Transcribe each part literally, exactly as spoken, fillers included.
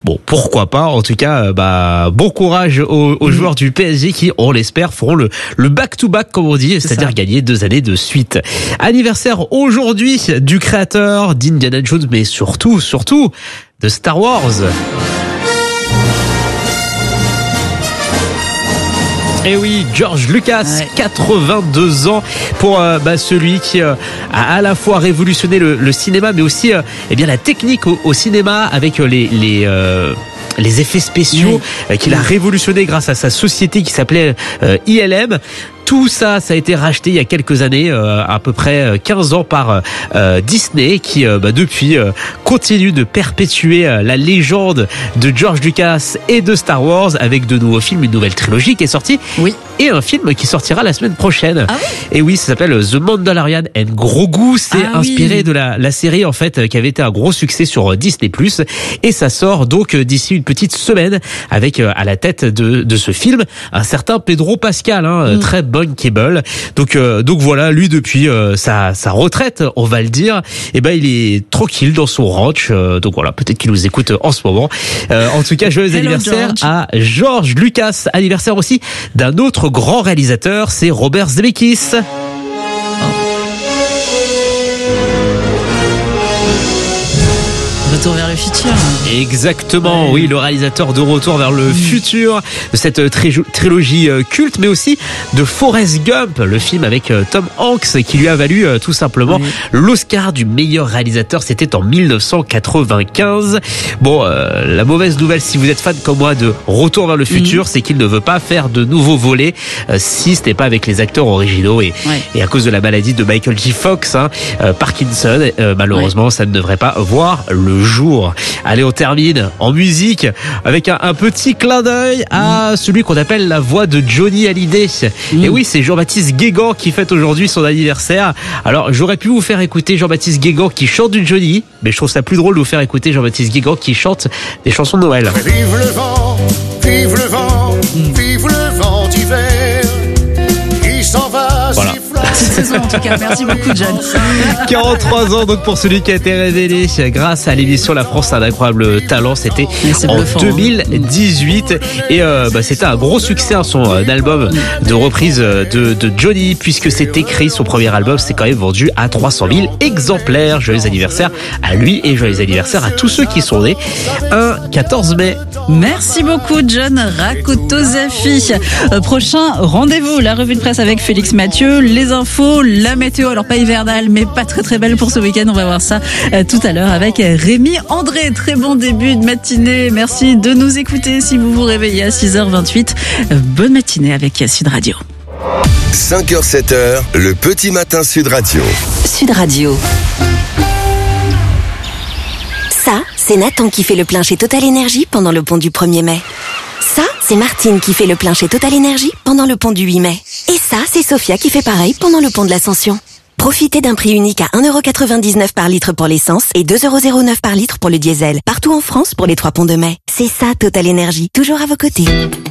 bon, pourquoi pas. En tout cas, bah, bon courage aux, aux mmh. joueurs du P S G qui, on l'espère, feront le, le back-to-back, comme on dit, c'est c'est-à-dire ça. Gagner deux années de suite. Anniversaire aujourd'hui du créateur d'Indiana Jones, mais surtout, surtout, de Star Wars. Et oui, George Lucas, ouais. quatre-vingt-deux ans pour euh, bah, celui qui euh, a à la fois révolutionné le, le cinéma, mais aussi euh, eh bien la technique au, au cinéma avec les les euh, les effets spéciaux oui. euh, qu'il a révolutionné grâce à sa société qui s'appelait euh, I L M. Tout ça, ça a été racheté il y a quelques années, euh, à peu près quinze ans par euh, Disney, qui euh, bah, depuis euh, continue de perpétuer euh, la légende de George Lucas et de Star Wars avec de nouveaux films, une nouvelle trilogie qui est sortie, oui. et un film qui sortira la semaine prochaine. Ah oui et oui, ça s'appelle The Mandalorian and Grogu. C'est ah inspiré oui. de la, la série en fait qui avait été un gros succès sur Disney plus, et ça sort donc d'ici une petite semaine avec euh, à la tête de, de ce film un certain Pedro Pascal, hein, mm. très bon Cable. Donc euh, donc voilà, lui depuis euh, sa sa retraite, on va le dire, et ben il est tranquille dans son ranch. Euh, donc voilà, peut-être qu'il nous écoute en ce moment. Euh, en tout cas, joyeux Hello anniversaire George. à George Lucas. Anniversaire aussi d'un autre grand réalisateur, c'est Robert Zemeckis. Retour vers le futur. Exactement, oui, le réalisateur de Retour vers le mmh. futur, de cette tri- trilogie culte, mais aussi de Forrest Gump, le film avec Tom Hanks qui lui a valu tout simplement oui. l'Oscar du meilleur réalisateur. C'était en dix-neuf cent quatre-vingt-quinze. Bon, euh, la mauvaise nouvelle, si vous êtes fan comme moi de Retour vers le futur, mmh. c'est qu'il ne veut pas faire de nouveaux volets euh, si ce n'est pas avec les acteurs originaux, et, ouais. et à cause de la maladie de Michael J. Fox, hein, euh, Parkinson, euh, malheureusement, ouais. ça ne devrait pas voir le jour. Allez, on termine en musique avec un, un petit clin d'œil à mmh. celui qu'on appelle la voix de Johnny Hallyday. Mmh. Et oui, c'est Jean-Baptiste Guégan qui fête aujourd'hui son anniversaire. Alors, j'aurais pu vous faire écouter Jean-Baptiste Guégan qui chante du Johnny, mais je trouve ça plus drôle de vous faire écouter Jean-Baptiste Guégan qui chante des chansons de Noël. Vive le vent, vive le vent, mmh. vive le vent d'hiver qui s'en va. Voilà. Petite saison en tout cas, merci beaucoup John. quarante-trois ans donc pour celui qui a été révélé grâce à l'émission La France a un incroyable talent, c'était en bluffant, deux mille dix-huit, hein. Et euh, bah, c'était un gros succès, hein, son euh, album de reprise de, de Johnny, puisque c'est écrit, son premier album s'est quand même vendu à trois cent mille exemplaires. Joyeux anniversaire à lui et joyeux anniversaire à tous ceux qui sont nés un quatorze mai. Merci beaucoup John Rakotozafi. Euh, prochain rendez-vous, la revue de presse avec Félix Mathieu, les infos, la météo, alors pas hivernale mais pas très très belle pour ce week-end, on va voir ça euh, tout à l'heure avec Rémi André. Très bon début de matinée, merci de nous écouter si vous vous réveillez à six heures vingt-huit. Euh, bonne matinée avec Sud Radio. cinq heures sept heures, le petit matin Sud Radio. Sud Radio. Ça, c'est Nathan qui fait le plein chez Total Énergie pendant le pont du premier mai. Ça, c'est Martine qui fait le plein chez Total Énergie pendant le pont du huit mai. Et ça, c'est Sophia qui fait pareil pendant le pont de l'Ascension. Profitez d'un prix unique à un euro quatre-vingt-dix-neuf par litre pour l'essence et deux euros zéro neuf par litre pour le diesel. Partout en France pour les trois ponts de mai. C'est ça, Total Énergie. Toujours à vos côtés.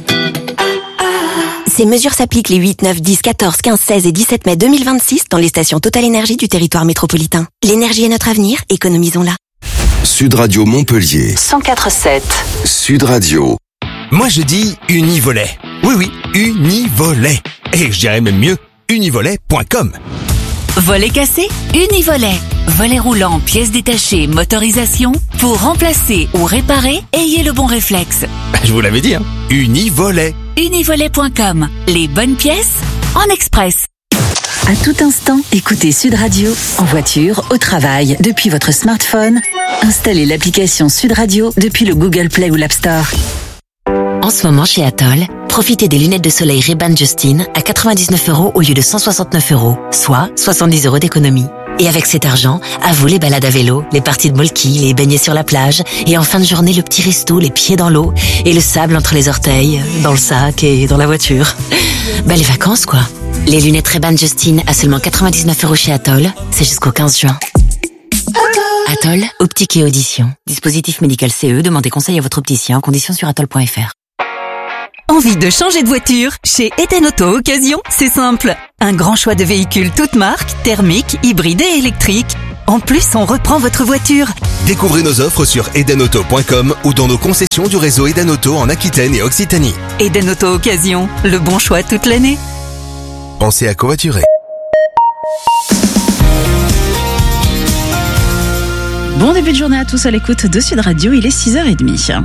Ces mesures s'appliquent les huit, neuf, dix, quatorze, quinze, seize et dix-sept mai deux mille vingt-six dans les stations Total Énergie du territoire métropolitain. L'énergie est notre avenir, économisons-la. Sud Radio Montpellier. cent quatre virgule sept. Sud Radio. Moi je dis Univolet. Oui oui, Univolet. Et je dirais même mieux, univolet point com. Volet cassé, Univolet. Volet roulant, pièces détachées, motorisation. Pour remplacer ou réparer, ayez le bon réflexe. Je vous l'avais dit, hein. Univolet. univolet point com. Les bonnes pièces en express. À tout instant, écoutez Sud Radio, en voiture, au travail, depuis votre smartphone. Installez l'application Sud Radio depuis le Google Play ou l'App Store. En ce moment chez Atoll, profitez des lunettes de soleil Ray-Ban Justin à quatre-vingt-dix-neuf euros au lieu de cent soixante-neuf euros, soit soixante-dix euros d'économie. Et avec cet argent, à vous les balades à vélo, les parties de molki, les baignets sur la plage, et en fin de journée le petit resto, les pieds dans l'eau, et le sable entre les orteils, dans le sac et dans la voiture. Bah les vacances quoi. Les lunettes Ray-Ban Justin à seulement quatre-vingt-dix-neuf euros chez Atoll, c'est jusqu'au quinze juin. Atoll, optique et audition. Dispositif médical C E, demandez conseil à votre opticien en conditions sur atoll point f r. Envie de changer de voiture? Chez Eden Auto Occasion, c'est simple. Un grand choix de véhicules toutes marques, thermiques, hybrides et électriques. En plus, on reprend votre voiture. Découvrez nos offres sur eden auto point com ou dans nos concessions du réseau Eden Auto en Aquitaine et Occitanie. Eden Auto Occasion, le bon choix toute l'année. Pensez à covoiturer. Bon début de journée à tous à l'écoute de Sud Radio, il est six heures trente.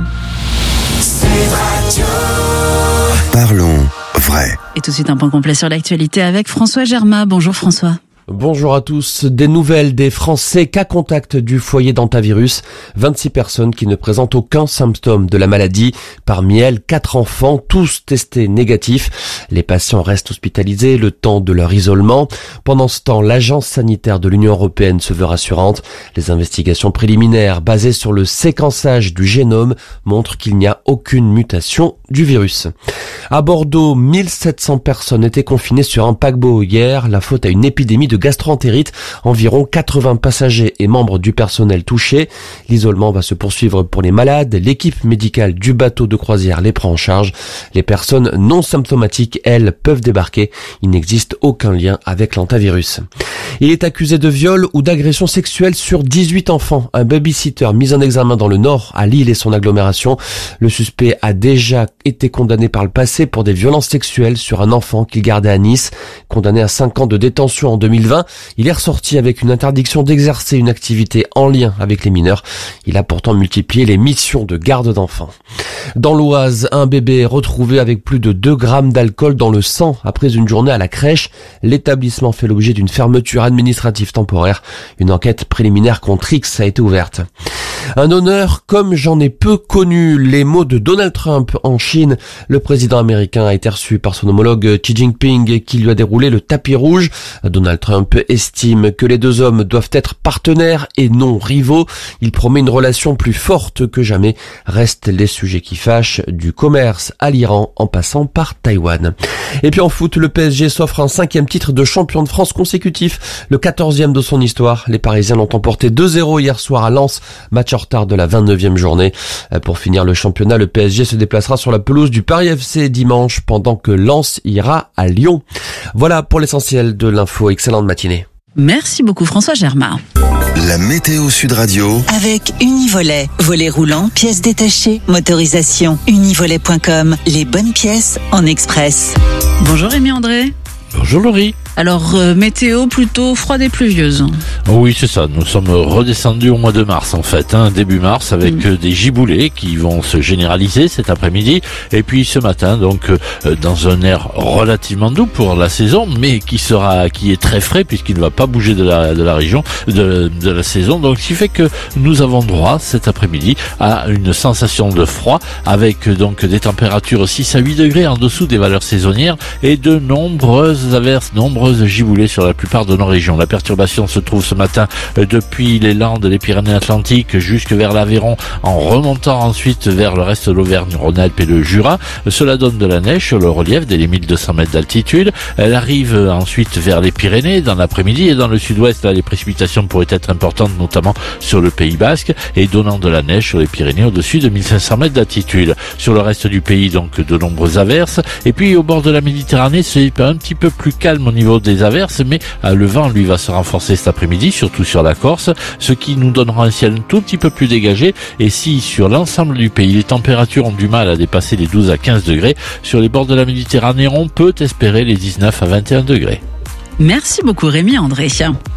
Parlons vrai. Et tout de suite un point complet sur l'actualité avec François Germain. Bonjour François. Bonjour à tous. Des nouvelles des Français cas contact du foyer d'Antavirus. vingt-six personnes qui ne présentent aucun symptôme de la maladie. Parmi elles, quatre enfants, tous testés négatifs. Les patients restent hospitalisés le temps de leur isolement. Pendant ce temps, l'agence sanitaire de l'Union européenne se veut rassurante. Les investigations préliminaires basées sur le séquençage du génome montrent qu'il n'y a aucune mutation du virus. À Bordeaux, mille sept cents personnes étaient confinées sur un paquebot hier. La faute à une épidémie de gastroentérite. Environ quatre-vingts passagers et membres du personnel touchés. L'isolement va se poursuivre pour les malades. L'équipe médicale du bateau de croisière les prend en charge. Les personnes non symptomatiques, elles, peuvent débarquer. Il n'existe aucun lien avec l'antavirus. Il est accusé de viol ou d'agression sexuelle sur dix-huit enfants. Un babysitter mis en examen dans le Nord, à Lille et son agglomération. Le suspect a déjà été condamné par le passé pour des violences sexuelles sur un enfant qu'il gardait à Nice. Condamné à cinq ans de détention en deux mille vingt, il est ressorti avec une interdiction d'exercer une activité en lien avec les mineurs. Il a pourtant multiplié les missions de garde d'enfants. Dans l'Oise, un bébé est retrouvé avec plus de deux grammes d'alcool dans le sang après une journée à la crèche. L'établissement fait l'objet d'une fermeture administrative temporaire. Une enquête préliminaire contre X a été ouverte. Un honneur comme j'en ai peu connu. Les mots de Donald Trump en Chine. Le président américain a été reçu par son homologue Xi Jinping qui lui a déroulé le tapis rouge. Donald Trump estime que les deux hommes doivent être partenaires et non rivaux. Il promet une relation plus forte que jamais. Restent les sujets qui fâchent, du commerce à l'Iran en passant par Taïwan. Et puis en foot, le P S G s'offre un cinquième titre de champion de France consécutif, le quatorzième de son histoire. Les Parisiens l'ont emporté deux zéro hier soir à Lens, match en retard de la vingt-neuvième journée. Pour finir le championnat, le P S G se déplacera sur la pelouse du Paris F C dimanche pendant que Lens ira à Lyon. Voilà pour l'essentiel de l'info. Excellente matinée. Merci beaucoup François Germain. La météo Sud Radio. Avec Univolet. Volet roulant, pièces détachées, motorisation. Univolet point com. Les bonnes pièces en express. Bonjour Rémi André. Bonjour Laurie. Alors, euh, météo plutôt froide et pluvieuse. Oui, c'est ça. Nous sommes redescendus au mois de mars, en fait, hein, début mars, avec mmh. des giboulées qui vont se généraliser cet après-midi. Et puis ce matin, donc, euh, dans un air relativement doux pour la saison, mais qui sera, qui est très frais puisqu'il ne va pas bouger de la, de la région, de, de la saison. Donc, ce qui fait que nous avons droit cet après-midi à une sensation de froid avec donc des températures six à huit degrés en dessous des valeurs saisonnières et de nombreuses averses, nombreuses giboulées sur la plupart de nos régions. La perturbation se trouve ce matin depuis les Landes, les Pyrénées-Atlantiques jusque vers l'Aveyron, en remontant ensuite vers le reste de l'Auvergne-Rhône-Alpes et le Jura. Cela donne de la neige sur le relief dès les mille deux cents mètres d'altitude. Elle arrive ensuite vers les Pyrénées dans l'après-midi et dans le sud-ouest, là, les précipitations pourraient être importantes, notamment sur le Pays Basque, et donnant de la neige sur les Pyrénées au-dessus de mille cinq cents mètres d'altitude. Sur le reste du pays, donc, de nombreuses averses. Et puis, au bord de la Méditerranée, c'est un petit peu plus calme au niveau des averses, mais euh, le vent, lui, va se renforcer cet après-midi, surtout sur la Corse, ce qui nous donnera un ciel un tout petit peu plus dégagé. Et si, sur l'ensemble du pays, les températures ont du mal à dépasser les douze à quinze degrés, sur les bords de la Méditerranée, on peut espérer les dix-neuf à vingt et un degrés. Merci beaucoup Rémi André.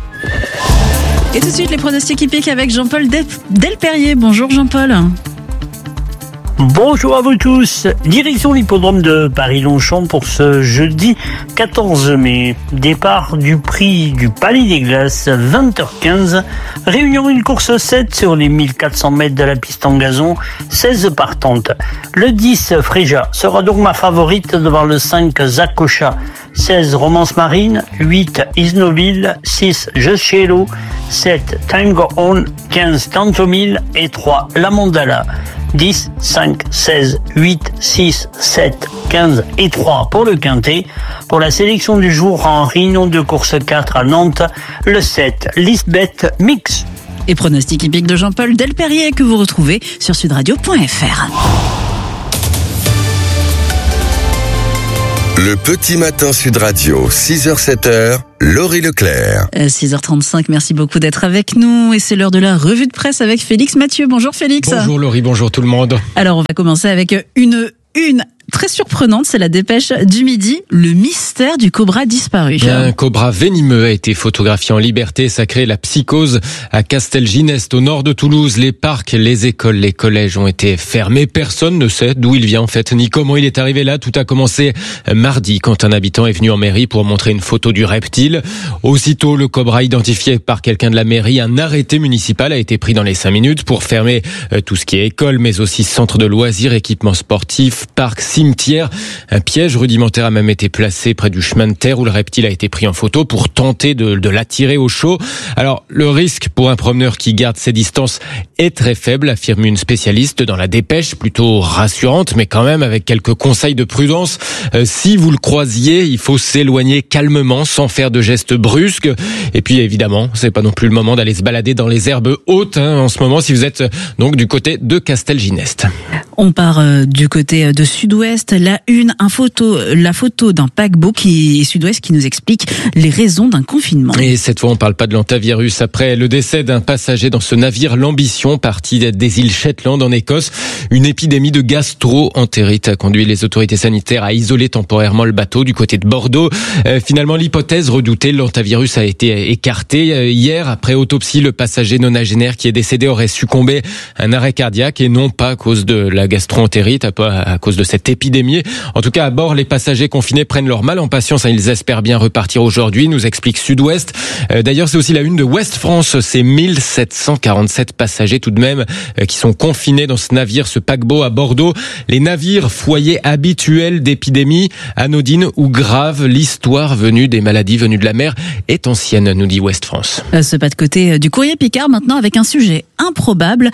Et tout de suite, les pronostics hippiques avec Jean-Paul Delperrier. Bonjour Jean-Paul. Bonjour à vous tous. Direction l'hippodrome de Paris-Longchamp pour ce jeudi quatorze mai. Départ du prix du Palais des Glaces, vingt heures quinze. Réunion une course sept sur les mille quatre cents mètres de la piste en gazon, seize partantes. Le dix, Fréja, sera donc ma favorite devant le cinq, Zakocha. seize, Romance Marine. huit, Isnoville. six, Juscello. sept, Tango On. quinze, Tantomil. Et trois, La Mondala. dix, cinq, seize, huit, six, sept, quinze et trois pour le quintet. Pour la sélection du jour en réunion de course quatre à Nantes, le sept, Lisbeth Mix. Et pronostic hippique de Jean-Paul Delperrier que vous retrouvez sur sudradio point f r. Le petit matin Sud Radio, six heures sept heures, Laurie Leclerc. Euh, six heures trente-cinq, merci beaucoup d'être avec nous. Et c'est l'heure de la revue de presse avec Félix Mathieu. Bonjour Félix. Bonjour Laurie, bonjour tout le monde. Alors on va commencer avec une une très surprenante, c'est la dépêche du midi, le mystère du cobra disparu. Un cobra venimeux a été photographié en liberté, ça crée la psychose à Castelginest, au nord de Toulouse. Les parcs, les écoles, les collèges ont été fermés. Personne ne sait d'où il vient en fait, ni comment il est arrivé là. Tout a commencé mardi quand un habitant est venu en mairie pour montrer une photo du reptile. Aussitôt, le cobra identifié par quelqu'un de la mairie, un arrêté municipal a été pris dans les cinq minutes pour fermer tout ce qui est école, mais aussi centre de loisirs, équipements sportifs, parcs, cimetière. Un piège rudimentaire a même été placé près du chemin de terre où le reptile a été pris en photo pour tenter de, de l'attirer au show. Alors, le risque pour un promeneur qui garde ses distances est très faible, affirme une spécialiste dans la dépêche, plutôt rassurante, mais quand même avec quelques conseils de prudence. Euh, si vous le croisiez, il faut s'éloigner calmement, sans faire de gestes brusques. Et puis, évidemment, c'est pas non plus le moment d'aller se balader dans les herbes hautes, hein, en ce moment, si vous êtes donc du côté de Castelginest. On part euh, du côté de Sud-Ouest, la une, un photo, la photo d'un paquebot qui est Sud-Ouest qui nous explique les raisons d'un confinement. Et cette fois, on parle pas de l'hantavirus. Après le décès d'un passager dans ce navire l'Ambition, parti des îles Shetland en Écosse, une épidémie de gastro-entérite a conduit les autorités sanitaires à isoler temporairement le bateau du côté de Bordeaux. Euh, finalement, l'hypothèse redoutée, l'hantavirus a été écartée. Hier, après autopsie, le passager nonagénaire qui est décédé aurait succombé à un arrêt cardiaque et non pas à cause de la gastro-entérite, à, à cause de cette épidémie. En tout cas, à bord, les passagers confinés prennent leur mal en patience. Ils espèrent bien repartir aujourd'hui, nous explique Sud-Ouest. Euh, d'ailleurs, c'est aussi la une de Ouest France. C'est mille sept cent quarante-sept passagers tout de même euh, qui sont confinés dans ce navire, ce paquebot à Bordeaux. Les navires foyers habituels d'épidémies anodines ou graves. L'histoire venue des maladies venues de la mer est ancienne, nous dit Ouest France. Euh, ce pas de côté du courrier Picard maintenant avec un sujet improbable.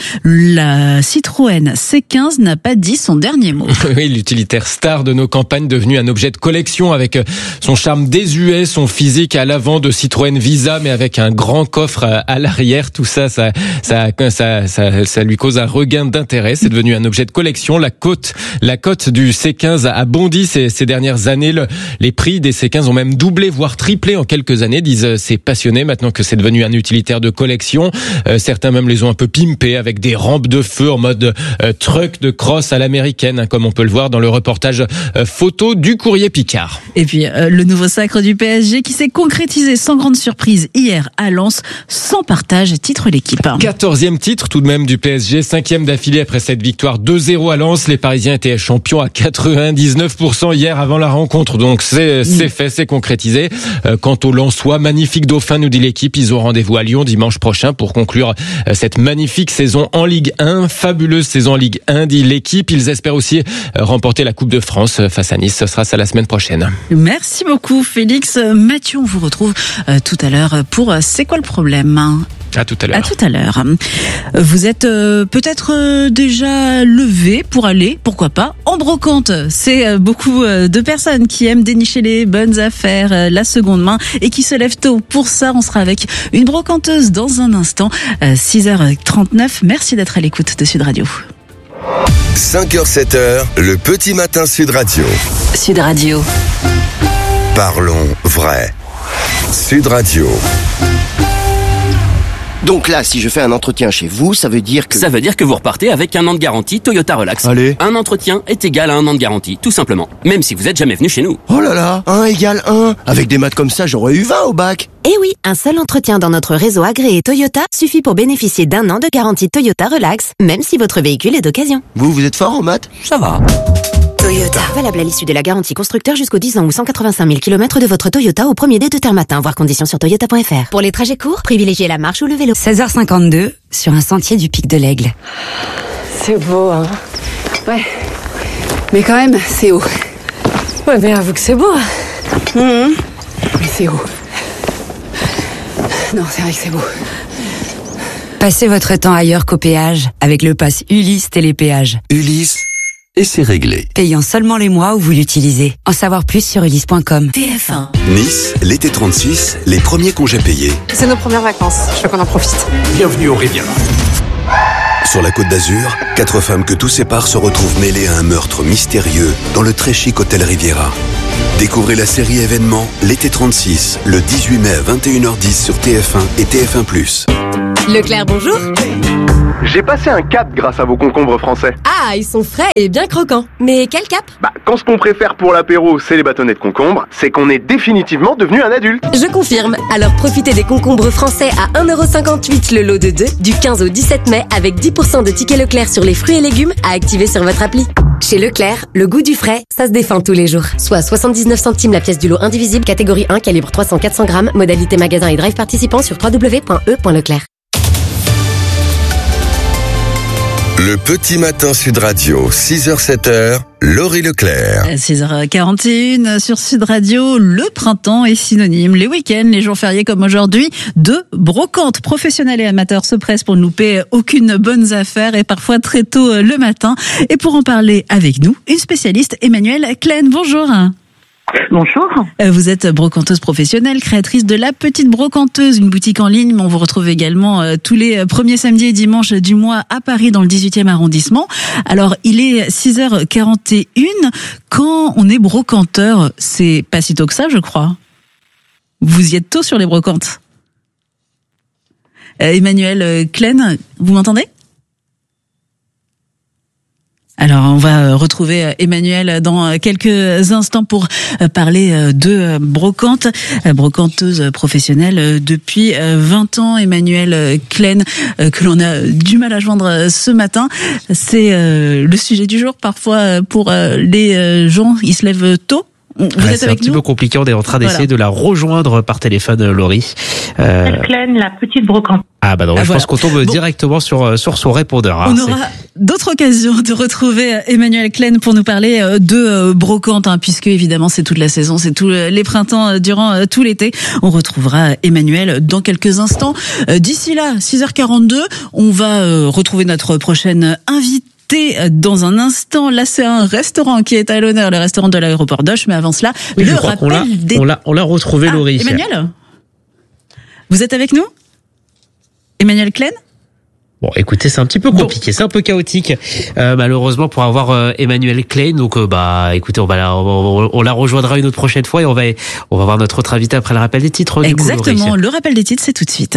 La Citroën C quinze n'a pas dit son dernier mot. Oui, l'utilitaire star de nos campagnes devenu un objet de collection avec son charme désuet, son physique à l'avant de Citroën Visa, mais avec un grand coffre à l'arrière. Tout ça, ça, ça, ça, ça, ça lui cause un regain d'intérêt. C'est devenu un objet de collection. La cote, la cote du C quinze a bondi ces, ces dernières années. Le, les prix des C quinze ont même doublé, voire triplé en quelques années, disent ces passionnés. Maintenant que c'est devenu un utilitaire de collection, euh, certains même les ont un peu pimpés avec des rampes de feu en mode euh, truck de cross à l'américaine, hein, comme on peut le voir dans le reportage euh, photo du courrier Picard. Et puis euh, le nouveau sacre du P S G qui s'est concrétisé sans grande surprise hier à Lens, sans partage, titre l'équipe. quatorzième titre tout de même du P S G, cinquième d'affilée après cette victoire deux zéro à Lens. Les Parisiens étaient champions à quatre-vingt-dix-neuf pour cent hier avant la rencontre, donc c'est, c'est fait, c'est concrétisé. Euh, quant aux Lensois, magnifique dauphin, nous dit l'équipe, ils ont rendez-vous à Lyon dimanche prochain pour conclure euh, cette magnifique saison en Ligue un, fabuleuse saison en Ligue un, dit l'équipe. Ils espèrent aussi euh, remporter la Coupe de France euh, face à Nice, ce sera ça la semaine prochaine. Merci beaucoup Félix. Mathieu, on vous retrouve euh, tout à l'heure pour euh, C'est quoi le problème ? À tout à l'heure. À tout à l'heure. Vous êtes euh, peut-être euh, déjà levé pour aller, pourquoi pas, en brocante. C'est euh, beaucoup euh, de personnes qui aiment dénicher les bonnes affaires, euh, la seconde main, et qui se lèvent tôt. Pour ça, on sera avec une brocanteuse dans un instant, euh, six heures trente-neuf. Merci d'être à l'écoute de Sud Radio. cinq heures sept heures, le petit matin Sud Radio. Sud Radio. Parlons vrai. Sud Radio. Donc là, si je fais un entretien chez vous, ça veut dire que... Ça veut dire que vous repartez avec un an de garantie Toyota Relax. Allez. Un entretien est égal à un an de garantie, tout simplement. Même si vous êtes jamais venu chez nous. Oh là là, un égale un. Avec des maths comme ça, j'aurais eu vingt au bac. Eh oui, un seul entretien dans notre réseau agréé Toyota suffit pour bénéficier d'un an de garantie Toyota Relax, même si votre véhicule est d'occasion. Vous, vous êtes fort en maths ? Ça va. Toyota. Valable à l'issue de la garantie constructeur jusqu'aux dix ans ou cent quatre-vingt-cinq mille kilomètres de votre Toyota au premier dé de terre matin. Voir conditions sur toyota point f r. Pour les trajets courts, privilégiez la marche ou le vélo. seize heures cinquante-deux, sur un sentier du Pic de l'Aigle. C'est beau, hein. Ouais. Mais quand même, c'est haut. Ouais, mais avoue que c'est beau. Mmh. Mais c'est haut. Non, c'est vrai que c'est beau. Passez votre temps ailleurs qu'au péage avec le pass Ulysse Télépéage. Ulysse, et c'est réglé. Payant seulement les mois où vous l'utilisez. En savoir plus sur ulysse point com. T F un. Nice, l'été trente-six, les premiers congés payés. C'est nos premières vacances, je veux qu'on en profite. Bienvenue au Riviera. Sur la Côte d'Azur, quatre femmes que tout sépare se retrouvent mêlées à un meurtre mystérieux dans le très chic hôtel Riviera. Découvrez la série événement L'été trente-six, le dix-huit mai à vingt et une heures dix sur T F un et T F un plus. Leclerc, bonjour. J'ai passé un cap grâce à vos concombres français. Ah, ils sont frais et bien croquants. Mais quel cap? Bah, quand ce qu'on préfère pour l'apéro, c'est les bâtonnets de concombre, c'est qu'on est définitivement devenu un adulte. Je confirme. Alors profitez des concombres français à un euro cinquante-huit le lot de deux, du quinze au dix-sept mai, avec dix pour cent de tickets Leclerc sur les fruits et légumes à activer sur votre appli. Chez Leclerc, le goût du frais, ça se défend tous les jours. Soit soixante-dix-neuf centimes la pièce du lot indivisible, catégorie un, calibre trois cents à quatre cents grammes, modalité magasin et drive participant sur w w w point e point leclerc. Le petit matin Sud Radio, six heures sept heures, Laurie Leclerc. six heures quarante et une sur Sud Radio, le printemps est synonyme. Les week-ends, les jours fériés comme aujourd'hui, de brocante. Professionnels et amateurs se pressent pour ne louper aucune bonne affaire et parfois très tôt le matin. Et pour en parler avec nous, une spécialiste, Emmanuelle Klein. Bonjour. Bonjour. Vous êtes brocanteuse professionnelle, créatrice de La Petite Brocanteuse, une boutique en ligne, mais on vous retrouve également tous les premiers samedis et dimanches du mois à Paris dans le dix-huitième arrondissement. Alors, il est six heures quarante et une. Quand on est brocanteur, c'est pas si tôt que ça, je crois. Vous y êtes tôt sur les brocantes. Euh, Emmanuelle Klein, vous m'entendez ? Alors, on va retrouver Emmanuelle dans quelques instants pour parler de brocante, brocanteuse professionnelle depuis vingt ans. Emmanuelle Klein, que l'on a du mal à joindre ce matin. C'est le sujet du jour parfois pour les gens. Ils se lèvent tôt. Vous ouais, êtes c'est avec un petit nous peu compliqué, on est en train d'essayer voilà. de la rejoindre par téléphone, Laurie. Euh... Klein, La Petite Brocante. Ah bah non, ah, je voilà. pense qu'on tombe bon. directement sur sur son répondeur. Hein, on aura d'autres occasions de retrouver Emmanuelle Klein pour nous parler de brocante, hein, puisque évidemment c'est toute la saison, c'est tous les printemps durant tout l'été. On retrouvera Emmanuelle dans quelques instants. D'ici là, six heures quarante-deux, on va retrouver notre prochaine invitée. Dans un instant, là c'est un restaurant qui est à l'honneur, le restaurant de l'aéroport d'Oche, mais avant cela, oui, le rappel l'a, des... On l'a, on l'a retrouvé, ah, Laurie. Emmanuel, vous êtes avec nous? Emmanuelle Klein? Bon, écoutez, c'est un petit peu compliqué, bon. c'est un peu chaotique, euh, malheureusement pour avoir euh, Emmanuelle Klein. Donc, euh, bah, écoutez, on va la, on, on la rejoindra une autre prochaine fois et on va, on va voir notre autre invité après le rappel des titres. Exactement, du coup, le rappel des titres, c'est tout de suite.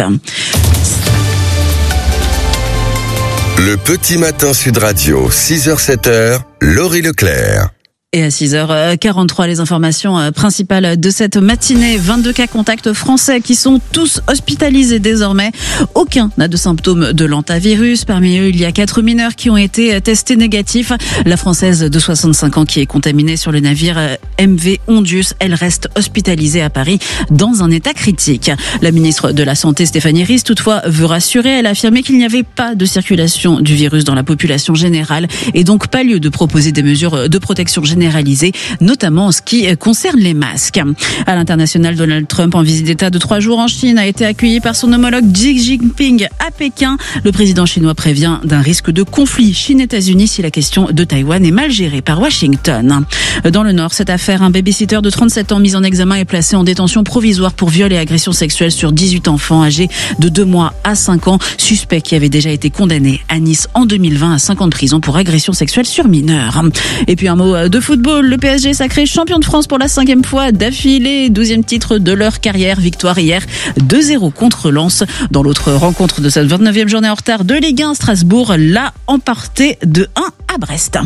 Le petit matin Sud Radio, six heures sept heures, Laurie Leclerc. Et à six heures quarante-trois, les informations principales de cette matinée. vingt-deux cas contacts français qui sont tous hospitalisés désormais. Aucun n'a de symptômes de l'hantavirus. Parmi eux, il y a quatre mineurs qui ont été testés négatifs. La Française de soixante-cinq ans qui est contaminée sur le navire M V Ondius, elle reste hospitalisée à Paris dans un état critique. La ministre de la Santé, Stéphanie Ries, toutefois, veut rassurer. Elle a affirmé qu'il n'y avait pas de circulation du virus dans la population générale et donc pas lieu de proposer des mesures de protection générale généralisée, notamment en ce qui concerne les masques. À l'international, Donald Trump, en visite d'État de trois jours en Chine, a été accueilli par son homologue Xi Jinping à Pékin. Le président chinois prévient d'un risque de conflit Chine-États-Unis si la question de Taïwan est mal gérée par Washington. Dans le Nord, cette affaire, un babysitter de trente-sept ans mis en examen est placé en détention provisoire pour viol et agression sexuelle sur dix-huit enfants âgés de deux mois à cinq ans, suspect qui avait déjà été condamné à Nice en deux mille vingt à cinq ans de prison pour agression sexuelle sur mineurs. Et puis un mot de football, le P S G sacré champion de France pour la cinquième fois d'affilée, douzième titre de leur carrière, victoire hier deux zéro contre Lens. Dans l'autre rencontre de cette vingt-neuvième journée en retard de Ligue un, Strasbourg l'a emporté de un à Brest.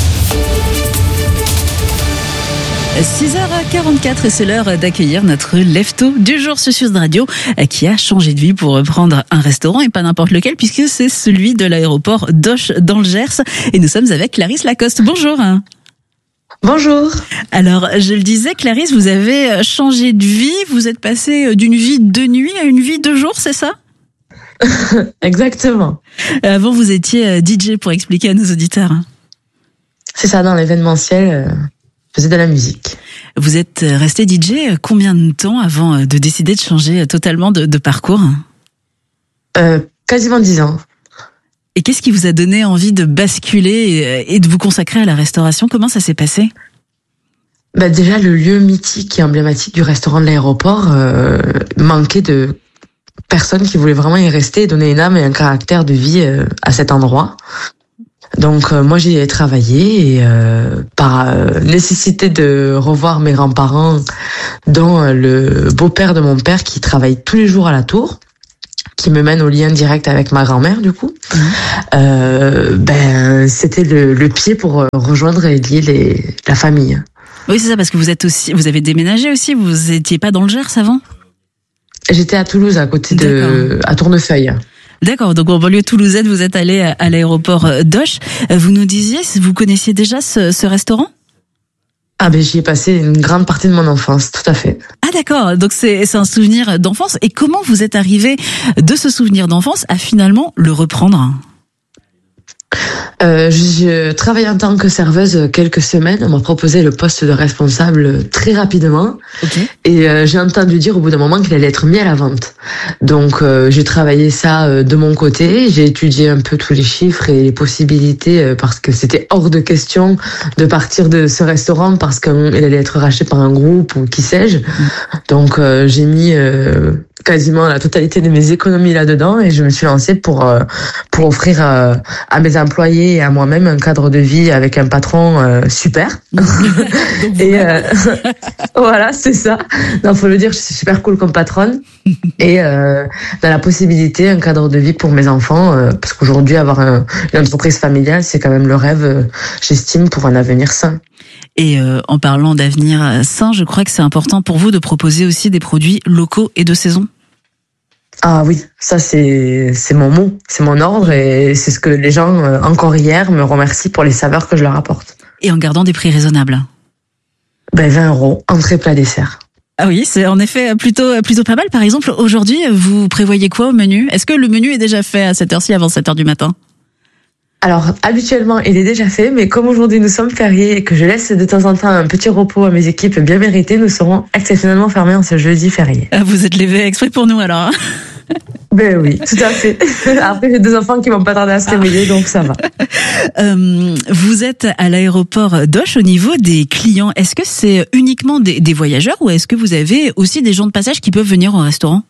six heures quarante-quatre et c'est l'heure d'accueillir notre lève-tôt du jour sur Sud Radio qui a changé de vie pour reprendre un restaurant et pas n'importe lequel puisque c'est celui de l'aéroport d'Oche dans le Gers et nous sommes avec Clarisse Lacoste. Bonjour. Bonjour. Alors, je le disais, Clarisse, vous avez changé de vie, vous êtes passée d'une vie de nuit à une vie de jour, c'est ça ? Exactement. Avant, vous étiez D J pour expliquer à nos auditeurs. C'est ça, dans l'événementiel, je faisais de la musique. Vous êtes resté D J combien de temps avant de décider de changer totalement de, de parcours ? euh, Quasiment dix ans. Et qu'est-ce qui vous a donné envie de basculer et de vous consacrer à la restauration ? Comment ça s'est passé ? Bah déjà, le lieu mythique et emblématique du restaurant de l'aéroport euh, manquait de personne qui voulait vraiment y rester et donner une âme et un caractère de vie euh, à cet endroit. Donc euh, moi j'y ai travaillé et euh, par euh, nécessité de revoir mes grands-parents, dont euh, le beau-père de mon père qui travaille tous les jours à la tour, qui me mène au lien direct avec ma grand-mère du coup. Mmh. Euh, ben c'était le, le pied pour rejoindre et lier les, la famille. Oui c'est ça, parce que vous êtes aussi, vous avez déménagé aussi, vous étiez pas dans le Gers avant? J'étais à Toulouse, à côté de, à Tournefeuille. D'accord, donc en banlieue toulousaine, vous êtes allé à l'aéroport d'Auch. Vous nous disiez, vous connaissiez déjà ce, ce restaurant? Ah ben j'y ai passé une grande partie de mon enfance, tout à fait. Ah d'accord, donc c'est c'est un souvenir d'enfance. Et comment vous êtes arrivé de ce souvenir d'enfance à finalement le reprendre? Euh, je travaillais en tant que serveuse quelques semaines. On m'a proposé le poste de responsable très rapidement. Okay. Et euh, j'ai entendu dire au bout d'un moment qu'il allait être mis à la vente. Donc euh, j'ai travaillé ça euh, de mon côté. J'ai étudié un peu tous les chiffres et les possibilités euh, parce que c'était hors de question de partir de ce restaurant parce qu'il allait être racheté par un groupe ou qui sais-je. Mmh. Donc euh, j'ai mis euh, quasiment la totalité de mes économies là-dedans et je me suis lancée pour euh, pour offrir euh, à mes employés et à moi-même un cadre de vie avec un patron euh, super. Et euh, voilà, c'est ça. Non, faut le dire, je suis super cool comme patronne et euh, dans la possibilité un cadre de vie pour mes enfants euh, parce qu'aujourd'hui avoir un, une entreprise familiale, c'est quand même le rêve, euh, j'estime, pour un avenir sain. Et euh, en parlant d'avenir sain, je crois que c'est important pour vous de proposer aussi des produits locaux et de saison. Ah oui, ça c'est c'est mon mot, c'est mon ordre et c'est ce que les gens, euh, encore hier, me remercient pour les saveurs que je leur apporte. Et en gardant des prix raisonnables. Ben vingt euros, entrée plat dessert. Ah oui, c'est en effet plutôt plutôt pas mal. Par exemple, aujourd'hui, vous prévoyez quoi au menu? Est-ce que le menu est déjà fait à cette heure-ci, avant sept heures du matin? Alors, habituellement, il est déjà fait, mais comme aujourd'hui nous sommes fériés et que je laisse de temps en temps un petit repos à mes équipes bien mérité, nous serons exceptionnellement fermés en ce jeudi férié. Ah, vous êtes levé exprès pour nous alors? Ben oui, tout à fait. Après, j'ai deux enfants qui vont pas tarder à se réveiller, donc ça va. Euh, vous êtes à l'aéroport d'Auch. Au niveau des clients, est-ce que c'est uniquement des, des voyageurs ou est-ce que vous avez aussi des gens de passage qui peuvent venir au restaurant?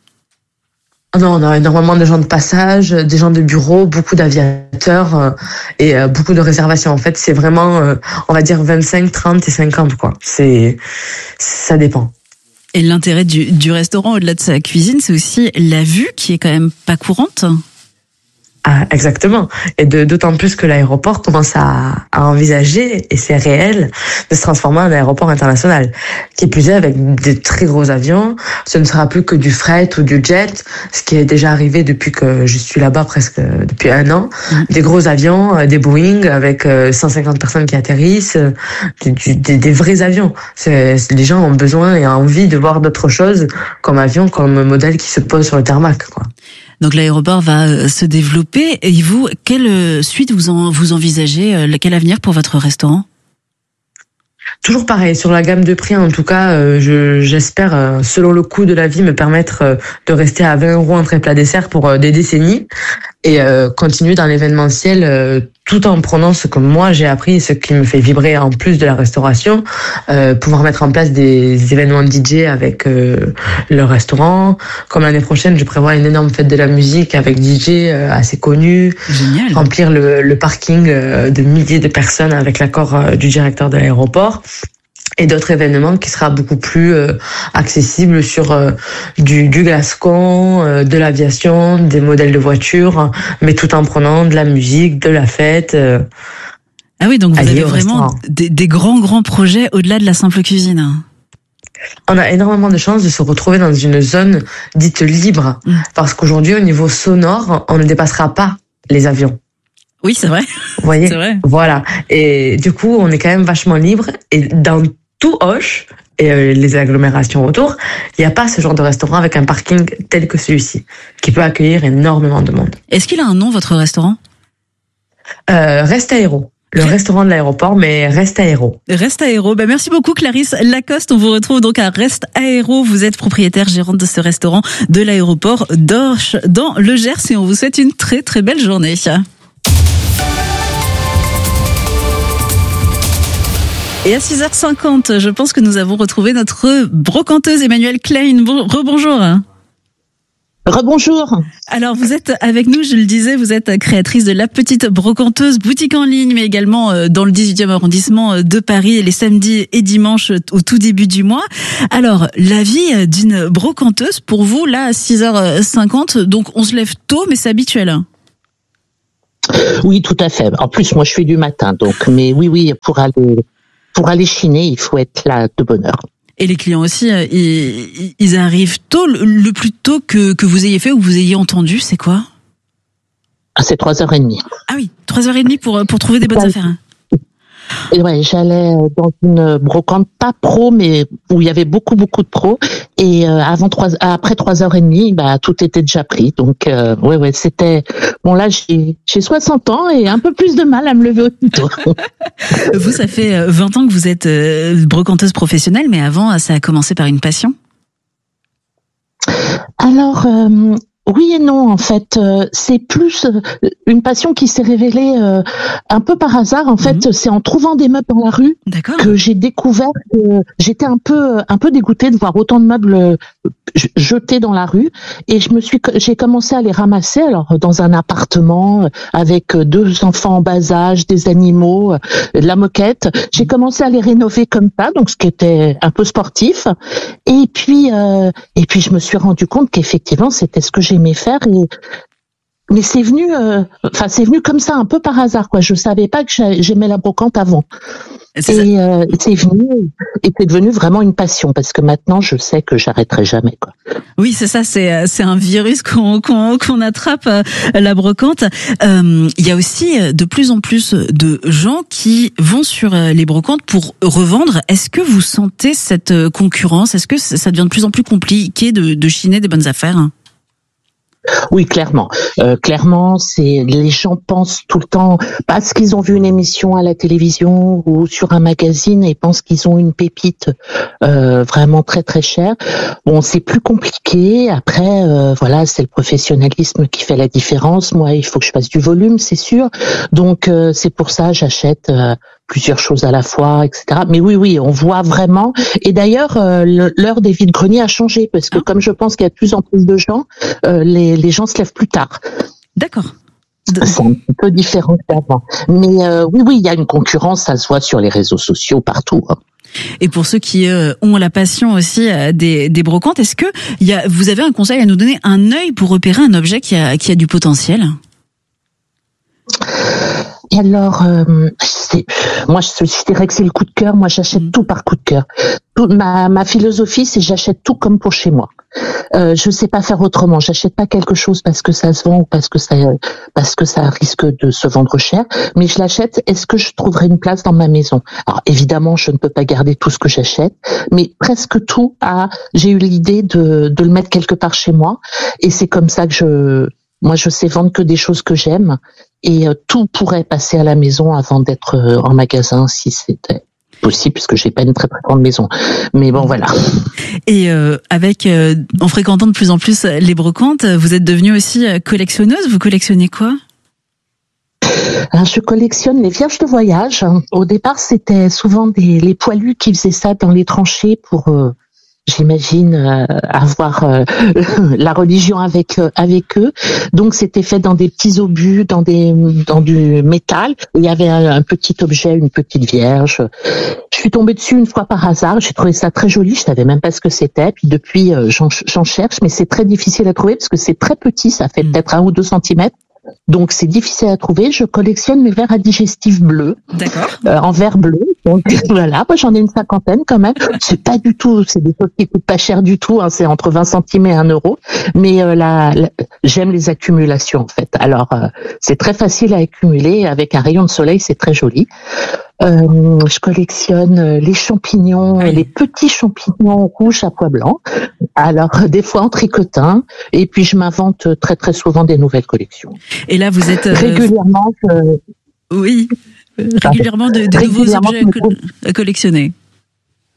Non, on a énormément de gens de passage, des gens de bureau, beaucoup d'aviateurs euh, et euh, beaucoup de réservations. En fait, c'est vraiment, euh, on va dire vingt-cinq, trente et cinquante, quoi. C'est, ça dépend. Et l'intérêt du, du restaurant, au-delà de sa cuisine, c'est aussi la vue qui est quand même pas courante. Ah, exactement. Et de, d'autant plus que l'aéroport commence à, à envisager, et c'est réel, de se transformer en aéroport international. Qui est plus est avec des très gros avions. Ce ne sera plus que du fret ou du jet, ce qui est déjà arrivé depuis que je suis là-bas presque depuis un an. Mmh. Des gros avions, des Boeing avec cent cinquante personnes qui atterrissent, du, du, des, des vrais avions. C'est, les gens ont besoin et ont envie de voir d'autres choses comme avion, comme modèle qui se pose sur le tarmac, quoi. Donc l'aéroport va se développer. Et vous, quelle suite vous en, vous envisagez? Quel avenir pour votre restaurant? Toujours pareil, sur la gamme de prix, en tout cas, euh, je, j'espère, euh, selon le coût de la vie, me permettre euh, de rester à vingt euros entrée plat dessert pour euh, des décennies et euh, continuer dans l'événementiel euh, tout en prenant ce que moi j'ai appris et ce qui me fait vibrer en plus de la restauration, euh, pouvoir mettre en place des événements D J avec euh, le restaurant. Comme l'année prochaine, je prévois une énorme fête de la musique avec D J euh, assez connu. Génial. Remplir le, le parking euh, de milliers de personnes avec l'accord euh, du directeur de l'aéroport. Et d'autres événements qui sera beaucoup plus euh, accessibles sur euh, du, du gascon, euh, de l'aviation, des modèles de voitures, mais tout en prenant de la musique, de la fête. Euh, ah oui, donc vous avez vraiment des, des grands, grands projets au-delà de la simple cuisine. On a énormément de chances de se retrouver dans une zone dite libre, mmh. parce qu'aujourd'hui, au niveau sonore, on ne dépassera pas les avions. Oui, c'est vrai. Vous voyez, c'est vrai. Voilà. Et du coup, on est quand même vachement libre. Et dans tout Auch et euh, les agglomérations autour, il n'y a pas ce genre de restaurant avec un parking tel que celui-ci, qui peut accueillir énormément de monde. Est-ce qu'il a un nom, votre restaurant? euh, Reste Aéro. Le Rest... restaurant de l'aéroport, mais Reste Aéro. Reste Aéro. Ben, merci beaucoup, Clarisse Lacoste. On vous retrouve donc à Reste Aéro. Vous êtes propriétaire, gérante de ce restaurant de l'aéroport d'Auch dans le Gers et on vous souhaite une très très belle journée. Et à six heures cinquante, je pense que nous avons retrouvé notre brocanteuse Emmanuelle Klein. Bon, rebonjour. Rebonjour. Alors vous êtes avec nous, je le disais, vous êtes créatrice de La Petite Brocanteuse, boutique en ligne, mais également dans le dix-huitième arrondissement de Paris, les samedis et dimanches au tout début du mois. Alors, la vie d'une brocanteuse, pour vous, là, à six heures cinquante, donc on se lève tôt, mais c'est habituel. Oui, tout à fait. En plus, moi, je fais du matin, donc, mais oui, oui, pour aller, pour aller chiner, il faut être là de bonne heure. Et les clients aussi, ils, ils arrivent tôt. Le plus tôt que, que vous ayez fait ou que vous ayez entendu, c'est quoi? C'est trois heures trente. Ah oui, trois heures trente pour, pour trouver des bonnes affaires. Et ouais, j'allais dans une brocante pas pro, mais où il y avait beaucoup beaucoup de pros. Et euh, avant trois, après trois heures et demie, bah tout était déjà pris. Donc euh, ouais ouais, c'était bon là j'ai j'ai soixante ans et un peu plus de mal à me lever au tôt. Vous, ça fait vingt ans que vous êtes brocanteuse professionnelle, mais avant ça a commencé par une passion. Alors. Euh, Oui et non, en fait, euh, c'est plus euh, une passion qui s'est révélée euh, un peu par hasard. En fait, mmh. c'est en trouvant des meubles dans la rue D'accord. que j'ai découvert que j'étais un peu un peu dégoûtée de voir autant de meubles euh, jetés dans la rue. Et je me suis, j'ai commencé à les ramasser. Alors dans un appartement avec deux enfants en bas âge, des animaux, de la moquette. J'ai commencé à les rénover comme ça, donc ce qui était un peu sportif. Et puis euh, et puis je me suis rendu compte qu'effectivement c'était ce que j'ai aimé faire et mais c'est venu euh, enfin c'est venu comme ça un peu par hasard quoi. Je savais pas que j'aimais la brocante avant. C'est et euh, c'est venu et c'est devenu vraiment une passion parce que maintenant je sais que j'arrêterai jamais quoi. Oui, c'est ça, c'est c'est un virus qu'on qu'on qu'on attrape euh, la brocante. Euh, il y a aussi de plus en plus de gens qui vont sur les brocantes pour revendre. Est-ce que vous sentez cette concurrence? Est-ce que ça devient de plus en plus compliqué de de chiner des bonnes affaires? Oui, clairement. Euh, clairement, c'est les gens pensent tout le temps parce qu'ils ont vu une émission à la télévision ou sur un magazine et pensent qu'ils ont une pépite euh, vraiment très très chère. Bon, c'est plus compliqué. Après, euh, voilà, c'est le professionnalisme qui fait la différence. Moi, il faut que je fasse du volume, c'est sûr. Donc, euh, c'est pour ça j'achète euh, plusieurs choses à la fois, et cetera. Mais oui, oui, on voit vraiment. Et d'ailleurs, euh, l'heure des vides-greniers a changé parce que comme je pense qu'il y a de plus en plus de gens, euh, les, les gens se lèvent plus tard. D'accord. C'est un petit peu différent d'avant. Mais euh, oui, oui, il y a une concurrence, ça se voit sur les réseaux sociaux partout. Hein. Et pour ceux qui euh, ont la passion aussi euh, des, des brocantes, est-ce que y a, vous avez un conseil à nous donner, un œil pour repérer un objet qui a, qui a du potentiel ? Et alors, euh, c'est, moi, je, je dirais que c'est le coup de cœur. Moi, j'achète mmh. tout par coup de cœur. Tout, ma, ma philosophie, c'est j'achète tout comme pour chez moi. Euh, je sais pas faire autrement. J'achète pas quelque chose parce que ça se vend ou parce que ça, parce que ça risque de se vendre cher. Mais je l'achète. Est-ce que je trouverai une place dans ma maison ? Alors, évidemment, je ne peux pas garder tout ce que j'achète, mais presque tout a. J'ai eu l'idée de, de le mettre quelque part chez moi, et c'est comme ça que je. Moi, je sais vendre que des choses que j'aime et euh, tout pourrait passer à la maison avant d'être euh, en magasin si c'était possible, puisque j'ai pas une très très grande maison. Mais bon, voilà. Et euh, avec, euh, en fréquentant de plus en plus les brocantes, vous êtes devenue aussi collectionneuse. Vous collectionnez quoi ? Alors, je collectionne les vierges de voyage. Au départ, c'était souvent des les poilus qui faisaient ça dans les tranchées pour... Euh, J'imagine euh, avoir euh, la religion avec euh, avec eux. Donc c'était fait dans des petits obus, dans des dans du métal. Il y avait un, un petit objet, une petite vierge. Je suis tombée dessus une fois par hasard. J'ai trouvé ça très joli. Je savais même pas ce que c'était. Puis depuis, euh, j'en, j'en cherche, mais c'est très difficile à trouver parce que c'est très petit. Ça fait peut-être un ou deux centimètres. Donc c'est difficile à trouver. Je collectionne mes verres à digestif bleus. D'accord. Euh, en verre bleu. Donc voilà, moi j'en ai une cinquantaine quand même. C'est pas du tout, c'est des choses qui coûtent pas cher du tout. Hein, c'est entre vingt centimes et un euro. Mais euh, la, la, j'aime les accumulations en fait. Alors euh, c'est très facile à accumuler. Avec un rayon de soleil, c'est très joli. Euh, je collectionne les champignons, oui. les petits champignons rouges à pois blancs. Alors des fois en tricotin, et puis je m'invente très très souvent des nouvelles collections. Et là vous êtes euh... régulièrement. Je... Oui, régulièrement de, de régulièrement, nouveaux objets à collectionner.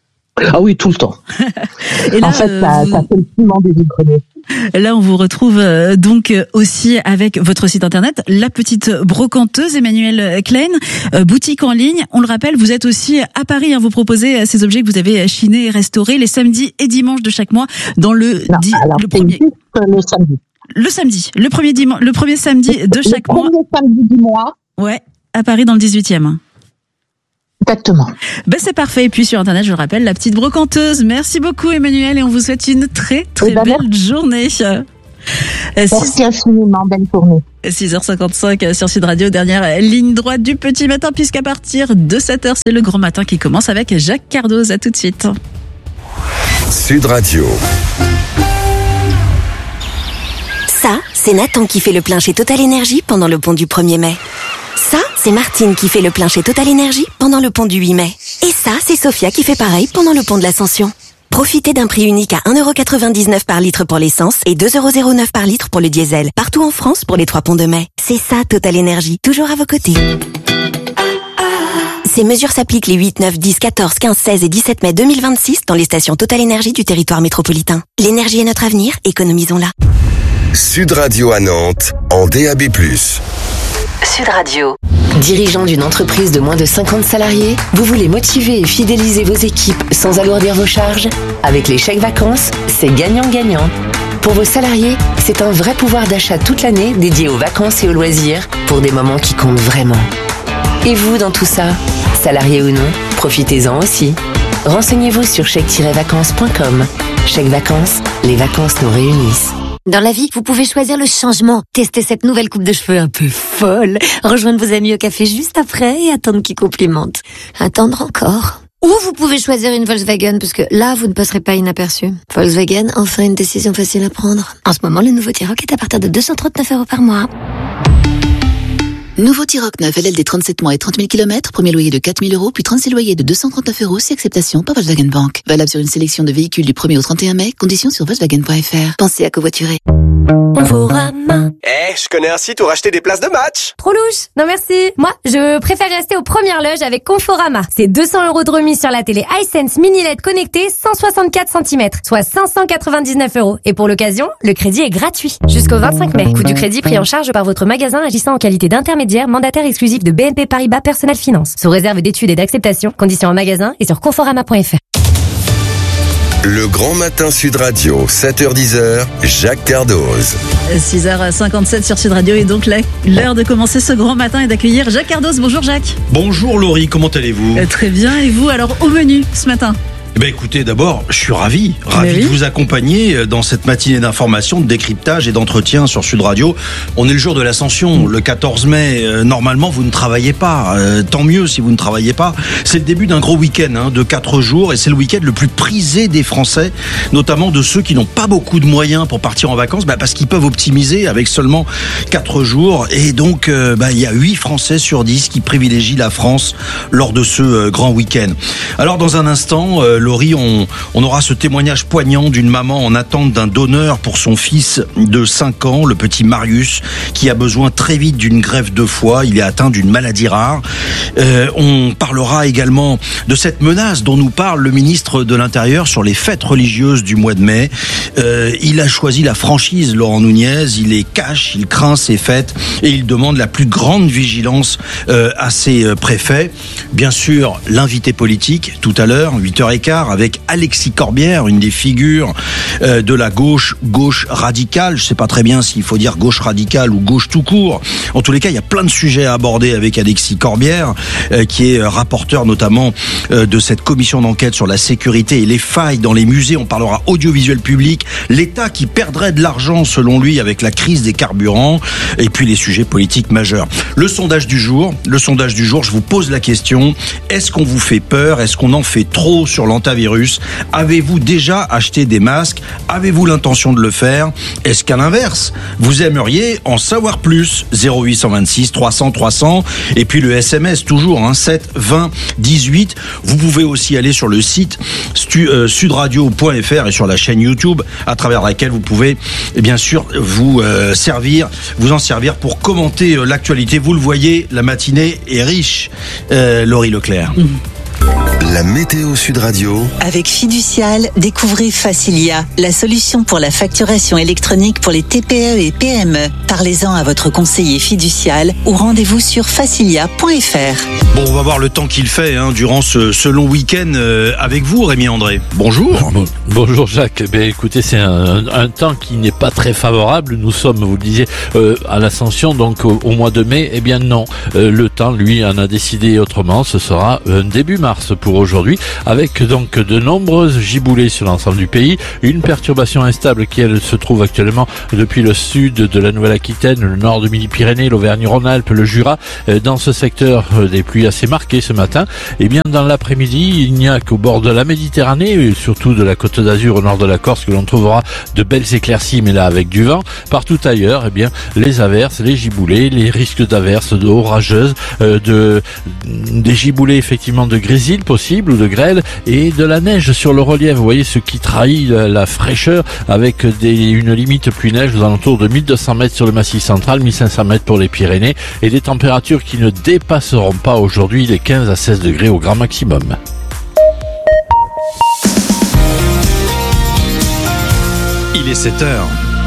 Ah oui, tout le temps. Et là, en fait, ça, euh, ça fait le piment des vide-greniers. Là, on vous retrouve euh, donc euh, aussi avec votre site internet, La Petite Brocanteuse, Emmanuelle Klein, euh, boutique en ligne. On le rappelle, vous êtes aussi à Paris, hein, vous proposez euh, ces objets que vous avez chinés et restaurés les samedis et dimanches de chaque mois dans le, Non, di- alors, le c'est premier. juste le samedi. Le samedi, le premier dimanche, le premier samedi de chaque le mois. premier samedi du mois. Ouais, à Paris dans le dix-huitième. Exactement. Ben c'est parfait. Et puis sur internet, je le rappelle, La Petite Brocanteuse. Merci beaucoup Emmanuel et on vous souhaite une très très Eh ben, belle merci. journée. Merci infiniment, belle journée. six heures cinquante-cinq sur Sud Radio, dernière ligne droite du petit matin, puisqu'à partir de sept heures, c'est le grand matin qui commence avec Jacques Cardoz. À tout de suite. Sud Radio. Ça, c'est Nathan qui fait le plein chez Total Énergie pendant le pont du premier mai. Ça, c'est Martine qui fait le plein chez Total Énergie pendant le pont du huit mai. Et ça, c'est Sophia qui fait pareil pendant le pont de l'Ascension. Profitez d'un prix unique à un euro quatre-vingt-dix-neuf par litre pour l'essence et deux euros zéro neuf par litre pour le diesel. Partout en France pour les trois ponts de mai. C'est ça, Total Énergie. Toujours à vos côtés. Ces mesures s'appliquent les huit, neuf, dix, quatorze, quinze, seize et dix-sept mai deux mille vingt-six dans les stations Total Énergie du territoire métropolitain. L'énergie est notre avenir, économisons-la. Sud Radio à Nantes, en D A B plus. Sud Radio. Dirigeant d'une entreprise de moins de cinquante salariés, vous voulez motiver et fidéliser vos équipes sans alourdir vos charges? Avec les chèques vacances, c'est gagnant-gagnant. Pour vos salariés, c'est un vrai pouvoir d'achat toute l'année dédié aux vacances et aux loisirs pour des moments qui comptent vraiment. Et vous dans tout ça, salarié ou non, profitez-en aussi. Renseignez-vous sur chèque tiret vacances point com. Chèque vacances, les vacances nous réunissent. Dans la vie, vous pouvez choisir le changement. Tester cette nouvelle coupe de cheveux un peu folle. Rejoindre vos amis au café juste après et attendre qu'ils complimentent. Attendre encore. Ou vous pouvez choisir une Volkswagen, parce que là, vous ne passerez pas inaperçu. Volkswagen, enfin une décision facile à prendre. En ce moment, le nouveau T-Roc est à partir de deux cent trente-neuf euros par mois. Nouveau T-Roc neuf, L L D trente-sept mois et trente mille kilomètres, premier loyer de quatre mille euros, puis trente-six loyers de deux cent trente-neuf euros, si acceptation par Volkswagen Bank. Valable sur une sélection de véhicules du premier au trente et un mai, conditions sur Volkswagen point F R. Pensez à covoiturer. Conforama. Eh, je connais un site où racheter des places de match. Trop louche. Non merci. Moi, je préfère rester aux premières loges avec Conforama. C'est deux cents euros de remise sur la télé iSense Mini L E D connectée cent soixante-quatre centimètres, soit cinq cent quatre-vingt-dix-neuf euros. Et pour l'occasion, le crédit est gratuit. Jusqu'au vingt-cinq mai. Coût du crédit pris en charge par votre magasin agissant en qualité d'intermédiaire mandataire exclusif de B N P Paribas Personnel Finance. Sous réserve d'études et d'acceptation. Conditions en magasin et sur conforama point F R. Le grand matin Sud Radio, sept heures dix, Jacques Cardoz. six heures cinquante-sept sur Sud Radio et donc l'heure de commencer ce grand matin et d'accueillir Jacques Cardoz. Bonjour Jacques. Bonjour Laurie, comment allez-vous? euh, Très bien, et vous? Alors au menu ce matin? Eh ben écoutez, d'abord, je suis ravi, ravi oui. de vous accompagner dans cette matinée d'information, de décryptage et d'entretien sur Sud Radio. On est le jour de l'Ascension, le quatorze mai. Euh, normalement, vous ne travaillez pas. Euh, tant mieux si vous ne travaillez pas. C'est le début d'un gros week-end hein, de quatre jours et c'est le week-end le plus prisé des Français, notamment de ceux qui n'ont pas beaucoup de moyens pour partir en vacances, bah, parce qu'ils peuvent optimiser avec seulement quatre jours. Et donc, euh, bah, il y a huit Français sur dix qui privilégient la France lors de ce euh, grand week-end. Alors, dans un instant, euh, Laurie, on, on aura ce témoignage poignant d'une maman en attente d'un donneur pour son fils de cinq ans, le petit Marius, qui a besoin très vite d'une greffe de foie. Il est atteint d'une maladie rare. Euh, on parlera également de cette menace dont nous parle le ministre de l'Intérieur sur les fêtes religieuses du mois de mai. Euh, il a choisi la franchise, Laurent Nunez. Il les cache, il craint ces fêtes et il demande la plus grande vigilance euh, à ses euh, préfets. Bien sûr, l'invité politique, tout à l'heure, huit heures quinze, avec Alexis Corbière, une des figures euh, de la gauche, gauche radicale. Je sais pas très bien s'il faut dire gauche radicale ou gauche tout court. En tous les cas, il y a plein de sujets à aborder avec Alexis Corbière, euh, qui est rapporteur notamment euh, de cette commission d'enquête sur la sécurité et les failles dans les musées. On parlera audiovisuel public, l'État qui perdrait de l'argent selon lui avec la crise des carburants, et puis les sujets politiques majeurs. Le sondage du jour, le sondage du jour, je vous pose la question, est-ce qu'on vous fait peur? Est-ce qu'on en fait trop sur l'antivirus? Avez-vous déjà acheté des masques? Avez-vous l'intention de le faire? Est-ce qu'à l'inverse, vous aimeriez en savoir plus? Zéro huit cent vingt-six trois cents trois cents, et puis le S M S toujours hein, sept vingt dix-huit. Vous pouvez aussi aller sur le site stu, euh, sudradio point F R et sur la chaîne YouTube à travers laquelle vous pouvez eh bien sûr vous euh, servir, vous en servir pour commenter euh, l'actualité. Vous le voyez, la matinée est riche. Euh, Laurie Leclerc. Mmh. La météo Sud Radio. Avec Fiducial, découvrez Facilia, la solution pour la facturation électronique pour les T P E et P M E. Parlez-en à votre conseiller fiducial ou rendez-vous sur facilia point f r. Bon, on va voir le temps qu'il fait hein, durant ce, ce long week-end euh, avec vous, Rémi André. Bonjour. Bon, bonjour Jacques. Eh bien, écoutez, c'est un, un temps qui n'est pas très favorable. Nous sommes, vous le disiez, euh, à l'Ascension, donc au, au mois de mai. Eh bien non, euh, le temps, lui, en a décidé autrement. Ce sera euh, début mars pour aujourd'hui, avec donc de nombreuses giboulées sur l'ensemble du pays. Une perturbation instable qui, elle, se trouve actuellement depuis le sud de la Nouvelle-Aquitaine, le nord de Midi-Pyrénées, l'Auvergne-Rhône-Alpes, le Jura. Euh, dans ce secteur, euh, des pluies assez marquées ce matin. Eh bien, dans l'après-midi, il n'y a qu'au bord de la Méditerranée, et surtout de la Côte d'Azur au nord de la Corse, que l'on trouvera de belles éclaircies, mais là avec du vent. Partout ailleurs, eh bien, les averses, les giboulées, les risques d'averses, d'orageuses, euh, de, des giboulées effectivement de grésil possible ou de grêle, et de la neige sur le relief. Vous voyez ce qui trahit la, la fraîcheur, avec des, une limite pluie-neige aux alentours de mille deux cents mètres sur le massif central, mille cinq cents mètres pour les Pyrénées, et des températures qui ne dépasseront pas aujourd'hui les quinze à seize degrés au grand maximum. Il est sept heures.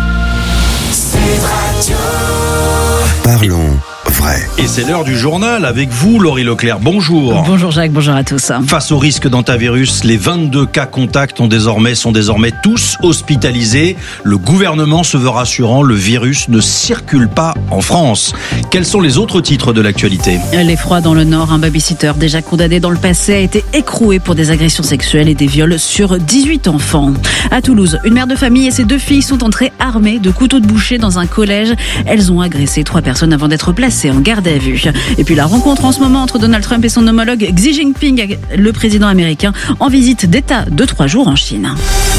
Parlons vrai. Et c'est l'heure du journal avec vous, Laurie Leclerc. Bonjour. Bonjour Jacques, bonjour à tous. Face au risque d'hantavirus, les vingt-deux cas contacts ont désormais, sont désormais tous hospitalisés. Le gouvernement se veut rassurant, le virus ne circule pas en France. Quels sont les autres titres de l'actualité ? L'effroi dans le Nord, un babysitter déjà condamné dans le passé a été écroué pour des agressions sexuelles et des viols sur dix-huit enfants. À Toulouse, une mère de famille et ses deux filles sont entrées armées de couteaux de boucher dans un collège. Elles ont agressé trois personnes avant d'être placées en garde à vue. Et puis la rencontre en ce moment entre Donald Trump et son homologue Xi Jinping, le président américain, en visite d'État de trois jours en Chine.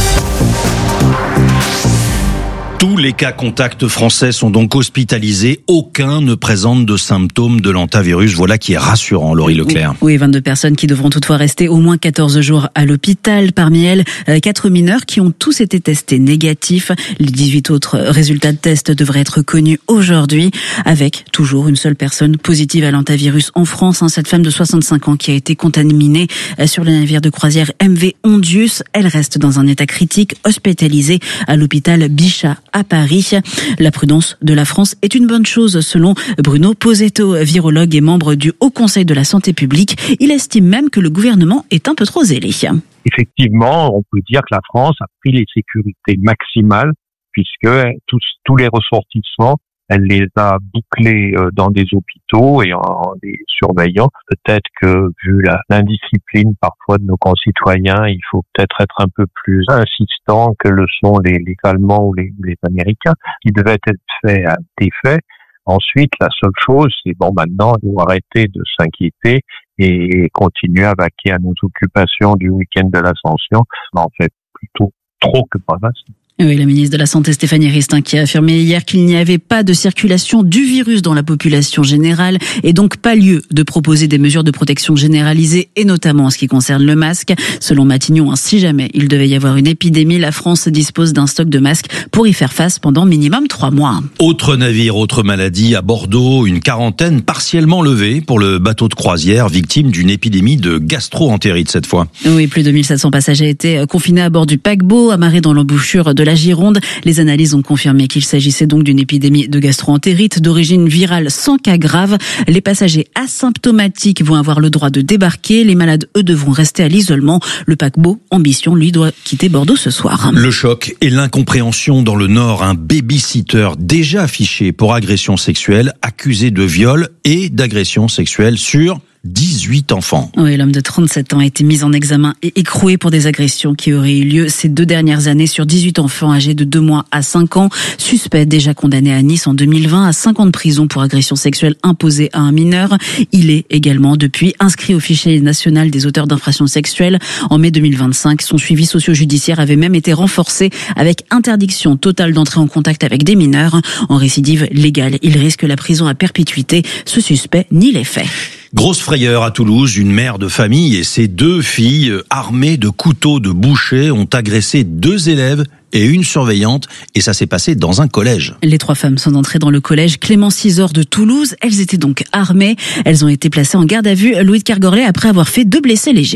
Tous les cas contacts français sont donc hospitalisés. Aucun ne présente de symptômes de l'hantavirus. Voilà qui est rassurant, Laurie Leclerc. Oui, vingt-deux personnes qui devront toutefois rester au moins quatorze jours à l'hôpital. Parmi elles, quatre mineurs qui ont tous été testés négatifs. Les dix-huit autres résultats de tests devraient être connus aujourd'hui, avec toujours une seule personne positive à l'hantavirus en France. Cette femme de soixante-cinq ans qui a été contaminée sur le navire de croisière M V Ondius. Elle reste dans un état critique, hospitalisée à l'hôpital Bichat à Paris. La prudence de la France est une bonne chose selon Bruno Posetto, virologue et membre du Haut Conseil de la Santé publique. Il estime même que le gouvernement est un peu trop zélé. Effectivement, on peut dire que la France a pris les sécurités maximales puisque tous, tous les ressortissants, elle les a bouclés dans des hôpitaux et en les surveillant. Peut-être que, vu la, l'indiscipline parfois de nos concitoyens, il faut peut-être être un peu plus insistant que le sont les, les Allemands ou les, les Américains, qui devaient être faits à des faits. Ensuite, la seule chose, c'est bon, maintenant, il faut arrêter de s'inquiéter et continuer à vaquer à nos occupations du week-end de l'Ascension. En fait, plutôt trop que pas assez. Oui, la ministre de la Santé Stéphanie Ristin qui a affirmé hier qu'il n'y avait pas de circulation du virus dans la population générale et donc pas lieu de proposer des mesures de protection généralisées et notamment en ce qui concerne le masque. Selon Matignon, si jamais il devait y avoir une épidémie, la France dispose d'un stock de masques pour y faire face pendant minimum trois mois. Autre navire, autre maladie à Bordeaux, une quarantaine partiellement levée pour le bateau de croisière victime d'une épidémie de gastro-entérite cette fois. Oui, plus de mille sept cents passagers étaient confinés à bord du paquebot amarré dans l'embouchure de la Gironde. Les analyses ont confirmé qu'il s'agissait donc d'une épidémie de gastro-entérite d'origine virale sans cas grave. Les passagers asymptomatiques vont avoir le droit de débarquer. Les malades, eux, devront rester à l'isolement. Le paquebot Ambition, lui, doit quitter Bordeaux ce soir. Le choc et l'incompréhension dans le Nord. Un babysitter déjà affiché pour agression sexuelle, accusé de viol et d'agression sexuelle sur dix-huit enfants. Oui, l'homme de trente-sept ans a été mis en examen et écroué pour des agressions qui auraient eu lieu ces deux dernières années sur dix-huit enfants âgés de deux mois à cinq ans. Suspect déjà condamné à Nice en deux mille vingt à cinq ans de prison pour agression sexuelle imposée à un mineur. Il est également depuis inscrit au fichier national des auteurs d'infractions sexuelles. En mai deux mille vingt-cinq, son suivi socio-judiciaire avait même été renforcé avec interdiction totale d'entrer en contact avec des mineurs. En récidive légale, il risque la prison à perpétuité. Ce suspect nie les faits. Grosse frayeur à Toulouse, une mère de famille et ses deux filles armées de couteaux de boucher ont agressé deux élèves et une surveillante, et ça s'est passé dans un collège. Les trois femmes sont entrées dans le collège Clément Cisor de Toulouse. Elles étaient donc armées. Elles ont été placées en garde à vue Louis de Kergorlet après avoir fait deux blessés légers.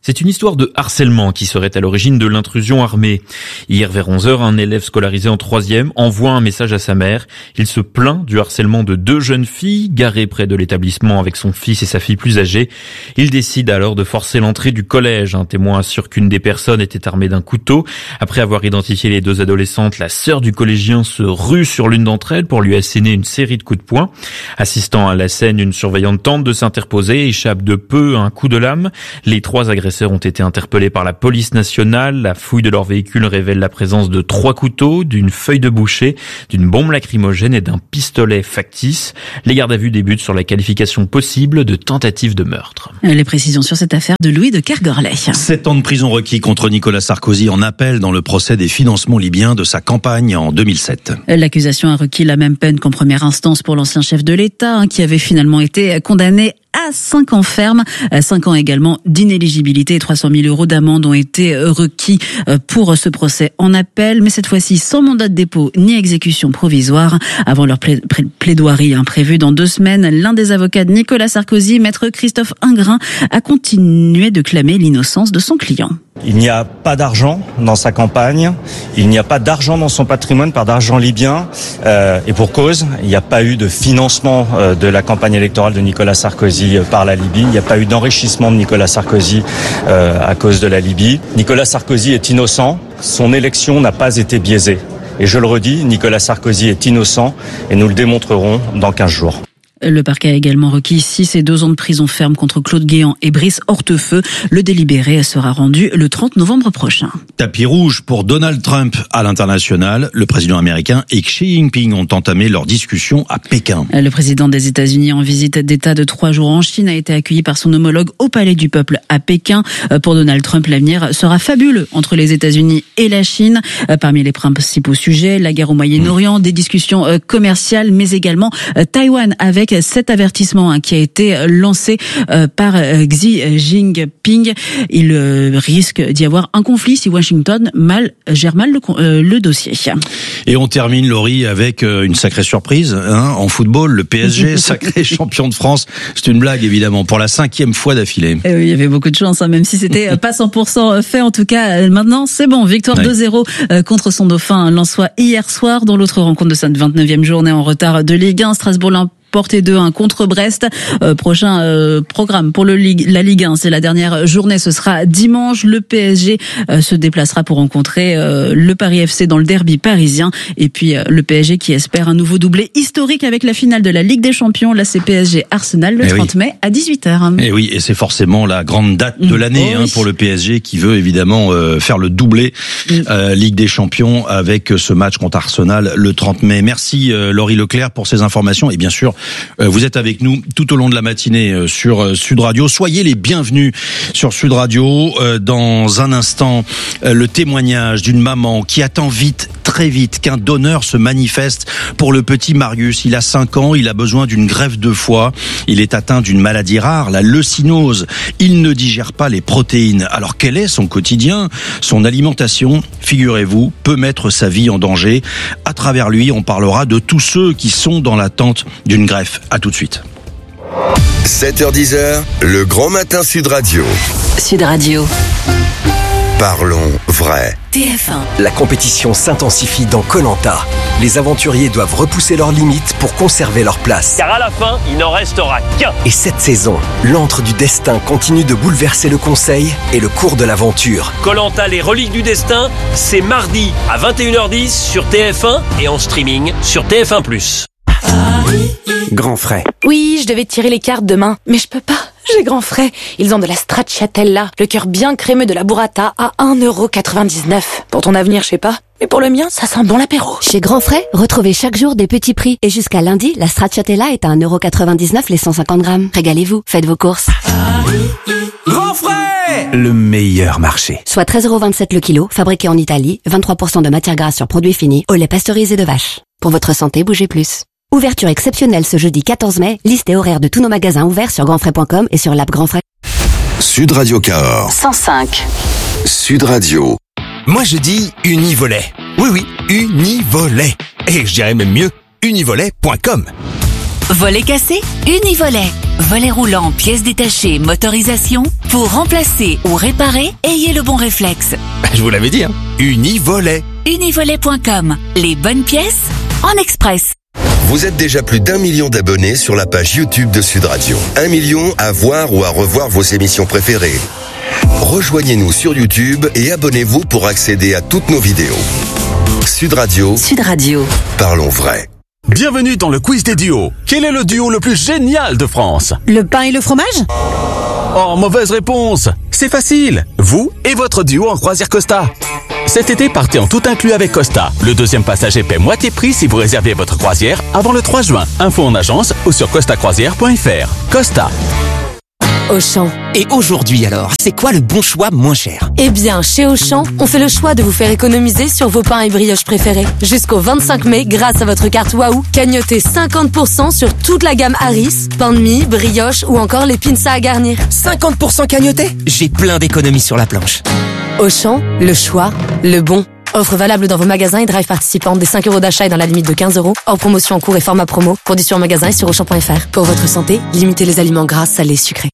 C'est une histoire de harcèlement qui serait à l'origine de l'intrusion armée. Hier vers onze heures, un élève scolarisé en troisième envoie un message à sa mère. Il se plaint du harcèlement de deux jeunes filles garées près de l'établissement avec son fils et sa fille plus âgée. Il décide alors de forcer l'entrée du collège. Un témoin assure qu'une des personnes était armée d'un couteau. Après avoir identifié les deux adolescentes, la sœur du collégien se rue sur l'une d'entre elles pour lui asséner une série de coups de poing. Assistant à la scène, une surveillante tente de s'interposer et échappe de peu à un coup de lame. Les trois agresseurs ont été interpellés par la police nationale. La fouille de leur véhicule révèle la présence de trois couteaux, d'une feuille de boucher, d'une bombe lacrymogène et d'un pistolet factice. Les gardes à vue débutent sur la qualification possible de tentative de meurtre. Les précisions sur cette affaire de Louis de Kergorley. Sept ans de prison requis contre Nicolas Sarkozy en appel dans le procès des financements libyens de sa campagne en deux mille sept. L'accusation a requis la même peine qu'en première instance pour l'ancien chef de l'État, qui avait finalement été condamné à cinq ans ferme, cinq ans également d'inéligibilité et trois cent mille euros d'amende ont été requis pour ce procès en appel, mais cette fois-ci sans mandat de dépôt ni exécution provisoire. Avant leur plaidoirie prévue dans deux semaines, l'un des avocats de Nicolas Sarkozy, maître Christophe Ingrin, a continué de clamer l'innocence de son client. Il n'y a pas d'argent dans sa campagne, il n'y a pas d'argent dans son patrimoine, pas d'argent libyen, euh, et pour cause, il n'y a pas eu de financement euh, de la campagne électorale de Nicolas Sarkozy euh, par la Libye, il n'y a pas eu d'enrichissement de Nicolas Sarkozy euh, à cause de la Libye. Nicolas Sarkozy est innocent, son élection n'a pas été biaisée. Et je le redis, Nicolas Sarkozy est innocent et nous le démontrerons dans quinze jours. Le parquet a également requis six et deux ans de prison ferme contre Claude Guéant et Brice Hortefeux. Le délibéré sera rendu le trente novembre prochain. Tapis rouge pour Donald Trump à l'international. Le président américain et Xi Jinping ont entamé leur discussion à Pékin. Le président des États-Unis en visite d'État de trois jours en Chine a été accueilli par son homologue au Palais du Peuple à Pékin. Pour Donald Trump, l'avenir sera fabuleux entre les États-Unis et la Chine. Parmi les principaux sujets, la guerre au Moyen-Orient, des discussions commerciales, mais également Taïwan avec cet avertissement hein, qui a été lancé euh, par euh, Xi Jinping. Il euh, risque d'y avoir un conflit si Washington mal, gère mal le, euh, le dossier. Et on termine, Laurie, avec euh, une sacrée surprise hein, en football. Le P S G, sacré champion de France. C'est une blague, évidemment, pour la cinquième fois d'affilée. Et oui, il y avait beaucoup de chance, hein, même si c'était pas cent pour cent fait. En tout cas, maintenant, c'est bon. Victoire ouais. deux zéro euh, contre son dauphin Lensois hier soir, dans l'autre rencontre de cette vingt-neuvième journée en retard de Ligue un. Strasbourg porté deux un contre Brest. Euh, prochain euh, programme pour le Ligue, la Ligue un, c'est la dernière journée, ce sera dimanche. Le P S G euh, se déplacera pour rencontrer euh, le Paris F C dans le derby parisien. Et puis euh, le P S G qui espère un nouveau doublé historique avec la finale de la Ligue des Champions. Là, c'est P S G Arsenal le et trente oui. mai à dix-huit heures. Et oui, et c'est forcément la grande date de l'année oh, hein, oui. pour le P S G qui veut évidemment euh, faire le doublé euh, Ligue des Champions avec ce match contre Arsenal le trente mai. Merci euh, Laurie Leclerc pour ces informations et bien sûr vous êtes avec nous tout au long de la matinée sur Sud Radio. Soyez les bienvenus sur Sud Radio. Dans un instant, le témoignage d'une maman qui attend vite, très vite, qu'un donneur se manifeste pour le petit Marius. Il a cinq ans, il a besoin d'une greffe de foie. Il est atteint d'une maladie rare, la leucinose. Il ne digère pas les protéines. Alors quel est son quotidien ? Son alimentation, figurez-vous, peut mettre sa vie en danger. À travers lui, on parlera de tous ceux qui sont dans l'attente d'une greffe. À tout de suite. sept heures dix, le grand matin Sud Radio. Sud Radio. Parlons vrai. T F un. La compétition s'intensifie dans Koh Lanta. Les aventuriers doivent repousser leurs limites pour conserver leur place. Car à la fin, il n'en restera qu'un. Et cette saison, l'antre du destin continue de bouleverser le conseil et le cours de l'aventure. Koh Lanta, les reliques du destin, c'est mardi à vingt et une heures dix sur T F un et en streaming sur T F un plus. Grand frais. Oui, je devais tirer les cartes demain, mais je peux pas. J'ai Grand Frais. Ils ont de la stracciatella, le cœur bien crémeux de la burrata à un euro quatre-vingt-dix-neuf. Pour ton avenir, je sais pas. Mais pour le mien, ça sent bon l'apéro. Chez Grand Frais, retrouvez chaque jour des petits prix. Et jusqu'à lundi, la stracciatella est à un euro quatre-vingt-dix-neuf les cent cinquante grammes. Régalez-vous, faites vos courses. Grand Frais, le meilleur marché. Soit treize euros vingt-sept le kilo, fabriqué en Italie, vingt-trois pour cent de matière grasse sur produits finis, au lait pasteurisé de vache. Pour votre santé, bougez plus. Ouverture exceptionnelle ce jeudi quatorze mai. Liste et horaire de tous nos magasins ouverts sur grandfrais point com et sur l'app Grand Frais. Sud Radio Cahors. cent cinq. Sud Radio. Moi je dis Univolet. Oui oui, Univolet. Et je dirais même mieux, univolet point com. Volet cassé, Univolet. Volet roulant, pièces détachées, motorisation. Pour remplacer ou réparer, ayez le bon réflexe. Je vous l'avais dit, hein. Univolet. Univolet point com. Les bonnes pièces en express. Vous êtes déjà plus d'un million d'abonnés sur la page YouTube de Sud Radio. Un million à voir ou à revoir vos émissions préférées. Rejoignez-nous sur YouTube et abonnez-vous pour accéder à toutes nos vidéos. Sud Radio. Sud Radio. Parlons vrai. Bienvenue dans le quiz des duos. Quel est le duo le plus génial de France? Le pain et le fromage? Oh, mauvaise réponse. C'est facile. Vous et votre duo en croisière Costa. Cet été, partez en tout inclus avec Costa. Le deuxième passager paie moitié prix si vous réservez votre croisière avant le trois juin. Info en agence ou sur costa croisière point f r. Costa. Auchan. Et aujourd'hui alors, c'est quoi le bon choix moins cher? Eh bien, chez Auchan, on fait le choix de vous faire économiser sur vos pains et brioches préférés. Jusqu'au vingt-cinq mai, grâce à votre carte Waouh, cagnotez cinquante pour cent sur toute la gamme Harris, pain de mie, brioche ou encore les pinces à garnir. cinquante pour cent cagnoté? J'ai plein d'économies sur la planche. Auchan, le choix, le bon. Offre valable dans vos magasins et drive participants des cinq euros d'achat et dans la limite de quinze euros. Hors promotion en cours et format promo. Conditions en magasin et sur auchan point f r. Pour votre santé, limitez les aliments gras, salés, sucrés.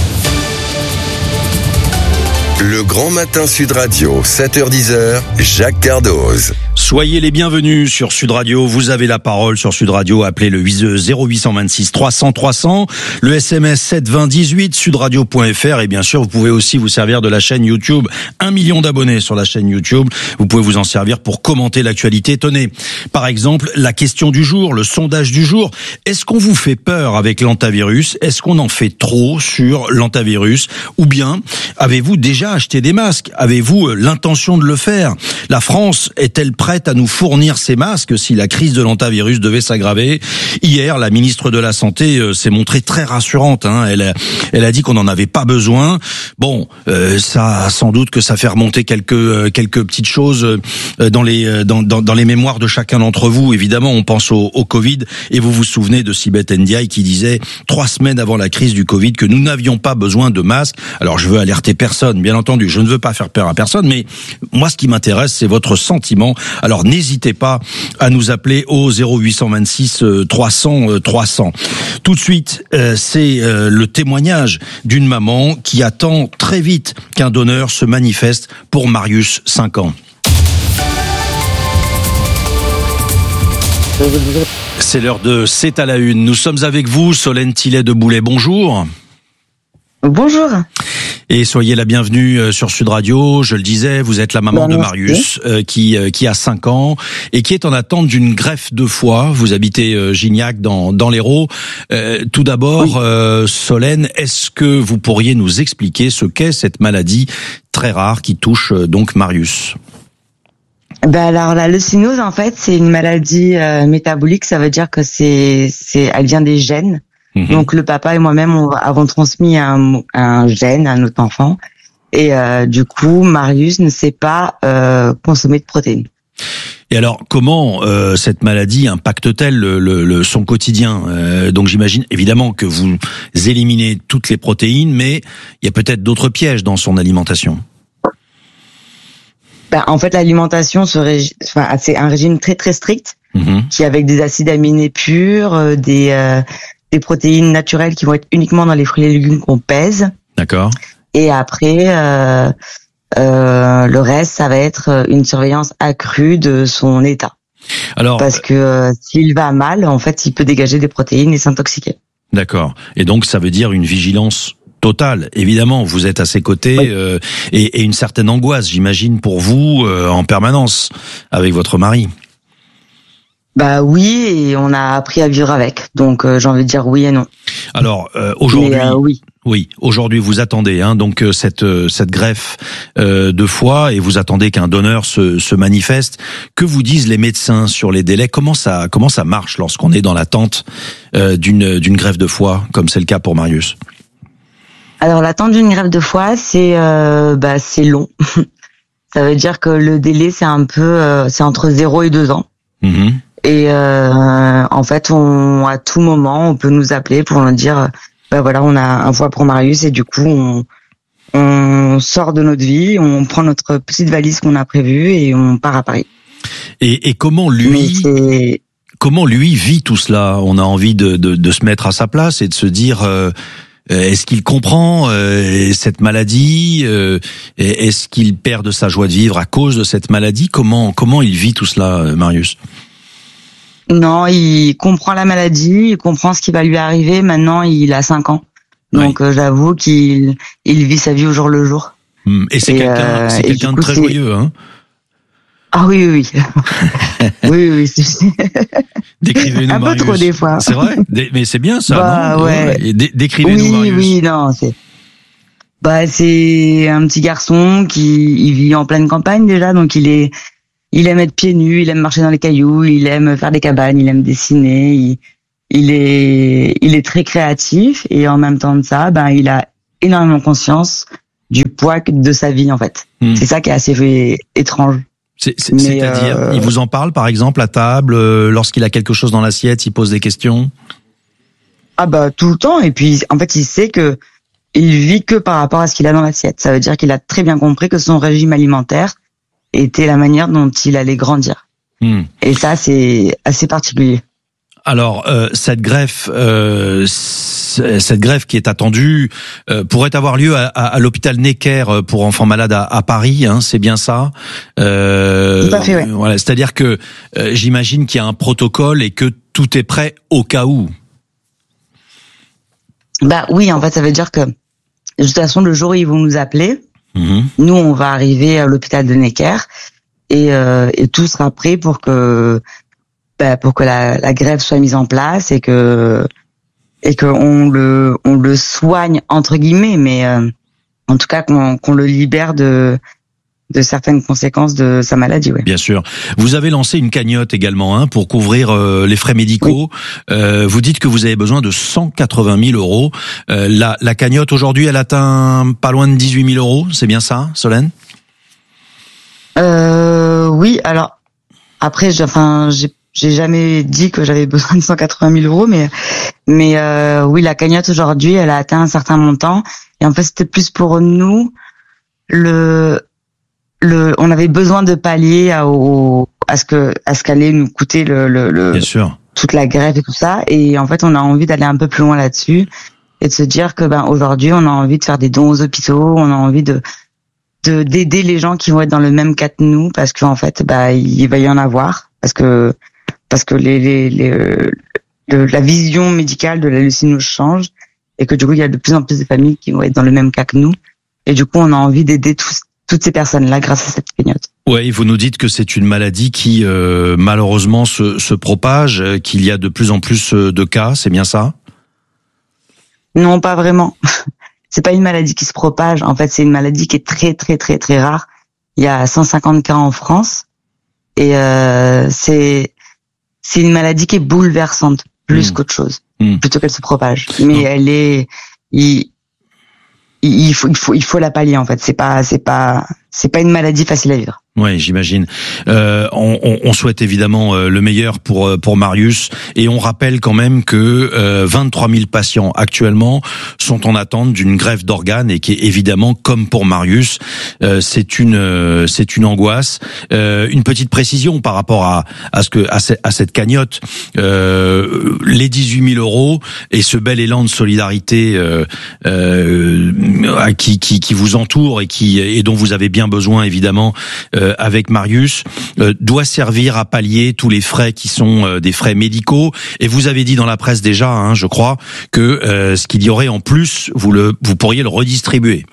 Le Grand Matin Sud Radio, sept heures dix, Jacques Cardoz. Soyez les bienvenus sur Sud Radio. Vous avez la parole sur Sud Radio. Appelez le zéro huit cent vingt-six trois cents trois cents. Le S M S sept vingt dix-huit, sudradio point f r. Et bien sûr, vous pouvez aussi vous servir de la chaîne YouTube. Un million d'abonnés sur la chaîne YouTube. Vous pouvez vous en servir pour commenter l'actualité. Tenez, par exemple, la question du jour, le sondage du jour. Est-ce qu'on vous fait peur avec l'antavirus? Est-ce qu'on en fait trop sur l'antavirus? Ou bien, avez-vous déjà acheté des masques? Avez-vous l'intention de le faire? La France est-elle prête à nous fournir ces masques si la crise de l'antavirus devait s'aggraver? Hier, la ministre de la Santé euh, s'est montrée très rassurante. Hein. Elle, a, elle a dit qu'on n'en avait pas besoin. Bon, euh, ça, sans doute que ça fait remonter quelques euh, quelques petites choses euh, dans les euh, dans, dans dans les mémoires de chacun d'entre vous. Évidemment, on pense au, au Covid et vous vous souvenez de Sibeth Ndiaye qui disait trois semaines avant la crise du Covid que nous n'avions pas besoin de masques. Alors, je veux alerter personne, bien entendu. Je ne veux pas faire peur à personne, mais moi, ce qui m'intéresse, c'est votre sentiment. Alors, n'hésitez pas à nous appeler au zéro huit cent vingt-six trois cents trois cents. Tout de suite, euh, c'est euh, le témoignage d'une maman qui attend très vite qu'un donneur se manifeste pour Marius, cinq ans. C'est l'heure de C'est à la une. Nous sommes avec vous, Solène Tillet de Boulay. Bonjour. Bonjour. Et soyez la bienvenue sur Sud Radio. Je le disais, vous êtes la maman de Marius euh, qui euh, qui a cinq ans et qui est en attente d'une greffe de foie. Vous habitez euh, Gignac dans dans l'Hérault. Euh, tout d'abord, oui. euh, Solène, est-ce que vous pourriez nous expliquer ce qu'est cette maladie très rare qui touche euh, donc Marius? Ben alors la leucénose, en fait, c'est une maladie euh, métabolique. Ça veut dire que c'est c'est elle vient des gènes. Mmh. Donc le papa et moi-même on avons transmis un, un gène à notre enfant et euh, du coup Marius ne sait pas euh, consommer de protéines. Et alors comment euh, cette maladie impacte-t-elle le, le, le, son quotidien? euh, Donc j'imagine évidemment que vous éliminez toutes les protéines, mais il y a peut-être d'autres pièges dans son alimentation. Ben, en fait l'alimentation serait, enfin, c'est un régime très très strict mmh. qui avec des acides aminés purs, euh, des euh, des protéines naturelles qui vont être uniquement dans les fruits et légumes qu'on pèse. D'accord. Et après, euh, euh, le reste, ça va être une surveillance accrue de son état. Alors, parce que euh, s'il va mal, en fait, il peut dégager des protéines et s'intoxiquer. D'accord. Et donc, ça veut dire une vigilance totale. Évidemment, vous êtes à ses côtés oui. euh, et, et une certaine angoisse, j'imagine, pour vous euh, en permanence avec votre mari. Bah oui, et on a appris à vivre avec. Donc euh, j'ai envie de dire oui et non. Alors euh, aujourd'hui, euh, oui, oui, aujourd'hui vous attendez hein, donc euh, cette euh, cette greffe euh, de foie et vous attendez qu'un donneur se se manifeste. Que vous disent les médecins sur les délais? Comment ça comment ça marche lorsqu'on est dans l'attente euh, d'une d'une greffe de foie comme c'est le cas pour Marius? Alors l'attente d'une greffe de foie, c'est euh, bah c'est long. Ça veut dire que le délai c'est un peu euh, c'est entre zéro et deux ans. Mmh. Et euh, en fait, on à tout moment, on peut nous appeler pour nous dire, ben voilà, on a un foie pour Marius et du coup, on, on sort de notre vie, on prend notre petite valise qu'on a prévue et on part à Paris. Et, et comment lui, comment lui vit tout cela? On a envie de, de, de se mettre à sa place et de se dire, euh, est-ce qu'il comprend euh, cette maladie? euh, Est-ce qu'il perd de sa joie de vivre à cause de cette maladie? Comment comment il vit tout cela, Marius? Non, il comprend la maladie, il comprend ce qui va lui arriver. Maintenant, il a cinq ans. Donc, oui. euh, j'avoue qu'il il vit sa vie au jour le jour. Mmh. Et c'est et quelqu'un, euh, c'est quelqu'un de très joyeux, hein? Ah oui, oui, oui. oui, oui, c'est... Décrivez-nous, un Marius. peu trop des fois. C'est vrai? Mais c'est bien ça, bah, non? ouais. ouais. Dé- Décrivez-nous, oui, Marius. Oui, non, c'est... Bah, c'est un petit garçon qui il vit en pleine campagne déjà, donc il est... Il aime être pieds nus, il aime marcher dans les cailloux, il aime faire des cabanes, il aime dessiner, il, il est, il est très créatif et en même temps de ça, ben, il a énormément conscience du poids de sa vie, en fait. Mmh. C'est ça qui est assez étrange. C'est, c'est, c'est-à-dire, euh... il vous en parle, par exemple, à table, euh, lorsqu'il a quelque chose dans l'assiette, il pose des questions? Ah bah, tout le temps. Et puis, en fait, il sait que il vit que par rapport à ce qu'il a dans l'assiette. Ça veut dire qu'il a très bien compris que son régime alimentaire était la manière dont il allait grandir. Mmh. Et ça, c'est assez particulier. Alors, euh, cette greffe, euh, c- cette greffe qui est attendue, euh, pourrait avoir lieu à, à, à l'hôpital Necker pour enfants malades à, à Paris, hein, c'est bien ça. Euh, Tout à fait, ouais. Voilà, c'est-à-dire que euh, j'imagine qu'il y a un protocole et que tout est prêt au cas où. Bah oui, en fait, ça veut dire que de toute façon, le jour où ils vont nous appeler, mmh. nous, on va arriver à l'hôpital de Necker et, euh, et tout sera prêt pour que bah, pour que la, la greffe soit mise en place et que et que on le on le soigne entre guillemets, mais euh, en tout cas qu'on, qu'on le libère de de certaines conséquences de sa maladie, oui. Bien sûr. Vous avez lancé une cagnotte également, hein, pour couvrir euh, les frais médicaux. Oui. Euh, vous dites que vous avez besoin de cent quatre-vingt mille euros. Euh, la, la cagnotte aujourd'hui, elle atteint pas loin de dix-huit mille euros. C'est bien ça, Solène? Euh, oui. Alors après, j'ai, enfin, j'ai, j'ai jamais dit que j'avais besoin de cent quatre-vingt mille euros, mais mais euh, oui, la cagnotte aujourd'hui, elle a atteint un certain montant. Et en fait, c'était plus pour nous le Le, on avait besoin de pallier à, au, à ce que, à ce qu'allait nous coûter le, le, le Bien sûr. toute la greffe et tout ça. Et en fait, on a envie d'aller un peu plus loin là-dessus et de se dire que, ben, aujourd'hui, on a envie de faire des dons aux hôpitaux, on a envie de, de, d'aider les gens qui vont être dans le même cas que nous parce qu'en fait, bah, il va y en avoir parce que, parce que les, les, les, le, la vision médicale de la leucémie change et que du coup, il y a de plus en plus de familles qui vont être dans le même cas que nous. Et du coup, on a envie d'aider tous, toutes ces personnes-là grâce à cette cagnotte. Ouais, vous nous dites que c'est une maladie qui euh, malheureusement se, se propage, qu'il y a de plus en plus de cas, c'est bien ça? Non, pas vraiment. C'est pas une maladie qui se propage. En fait, c'est une maladie qui est très très très très rare. Il y a cent cinquante cas en France et euh, c'est c'est une maladie qui est bouleversante plus mmh. qu'autre chose, mmh. plutôt qu'elle se propage. Mais mmh. elle est il, il faut il faut il faut la pallier en fait. C'est pas c'est pas c'est pas une maladie facile à vivre. Oui, j'imagine. Euh, on, on, on souhaite évidemment euh, le meilleur pour pour Marius et on rappelle quand même que euh, vingt-trois mille patients actuellement sont en attente d'une greffe d'organes et qui est évidemment comme pour Marius, euh, c'est une euh, c'est une angoisse. Euh, une petite précision par rapport à à ce que à, ce, à cette cagnotte, euh, les dix-huit mille euros et ce bel élan de solidarité euh, euh, qui qui qui vous entoure et qui et dont vous avez bien besoin évidemment. Euh, avec Marius, euh, doit servir à pallier tous les frais qui sont euh, des frais médicaux. Et vous avez dit dans la presse déjà, hein, je crois, que euh, ce qu'il y aurait en plus, vous le, vous pourriez le redistribuer.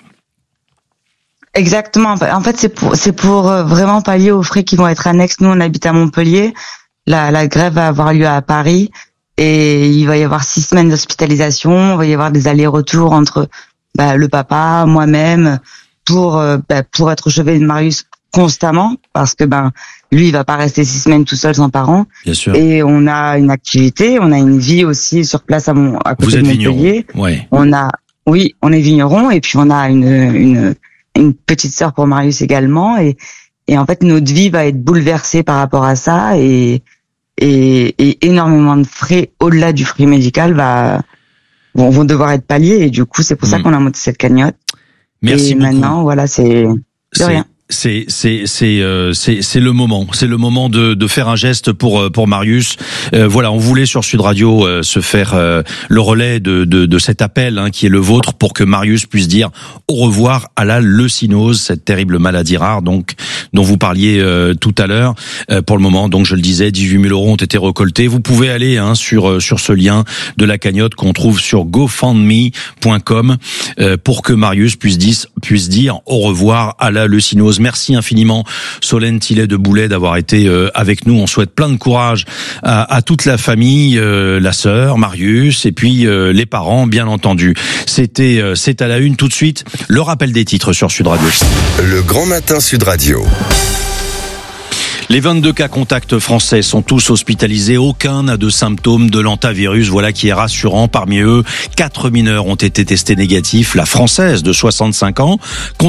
Exactement. En fait, c'est pour, c'est pour vraiment pallier aux frais qui vont être annexes. Nous, on habite à Montpellier. La, la grève va avoir lieu à Paris et il va y avoir six semaines d'hospitalisation. Il va y avoir des allers-retours entre bah, le papa, moi-même, pour euh, bah, pour être au chevet de Marius constamment parce que ben lui il va pas rester six semaines tout seul sans parents. Bien sûr. Et on a une activité, on a une vie aussi sur place à mon à côté Vous êtes de Montpellier. Ouais. On a oui, on est vigneron et puis on a une une une petite sœur pour Marius également et et en fait notre vie va être bouleversée par rapport à ça et et, et énormément de frais au-delà du frais médical va vont, vont devoir être palliés et du coup c'est pour mmh. ça qu'on a monté cette cagnotte. Merci et beaucoup. maintenant voilà c'est de rien. c'est c'est c'est euh, c'est c'est le moment, c'est le moment de de faire un geste pour pour Marius. Euh, voilà, on voulait sur Sud Radio euh, se faire euh, le relais de de de cet appel hein, qui est le vôtre pour que Marius puisse dire au revoir à la leucinose, cette terrible maladie rare donc dont vous parliez euh, tout à l'heure. Euh, pour le moment, donc je le disais, dix-huit mille euros ont été récoltés. Vous pouvez aller hein, sur sur ce lien de la cagnotte qu'on trouve sur gofundme point com euh, pour que Marius puisse dire puisse dire au revoir à la leucinose. Merci infiniment Solène Tillet de Boulet d'avoir été euh, avec nous. On souhaite plein de courage à, à toute la famille, euh, la sœur, Marius et puis euh, les parents bien entendu. C'était euh, c'est à la une tout de suite. Le rappel des titres sur Sud Radio. Le Grand Matin Sud Radio. Les vingt-deux cas contacts français sont tous hospitalisés. Aucun n'a de symptômes de l'hantavirus. Voilà qui est rassurant. Parmi eux, quatre mineurs ont été testés négatifs. La française de soixante-cinq ans continue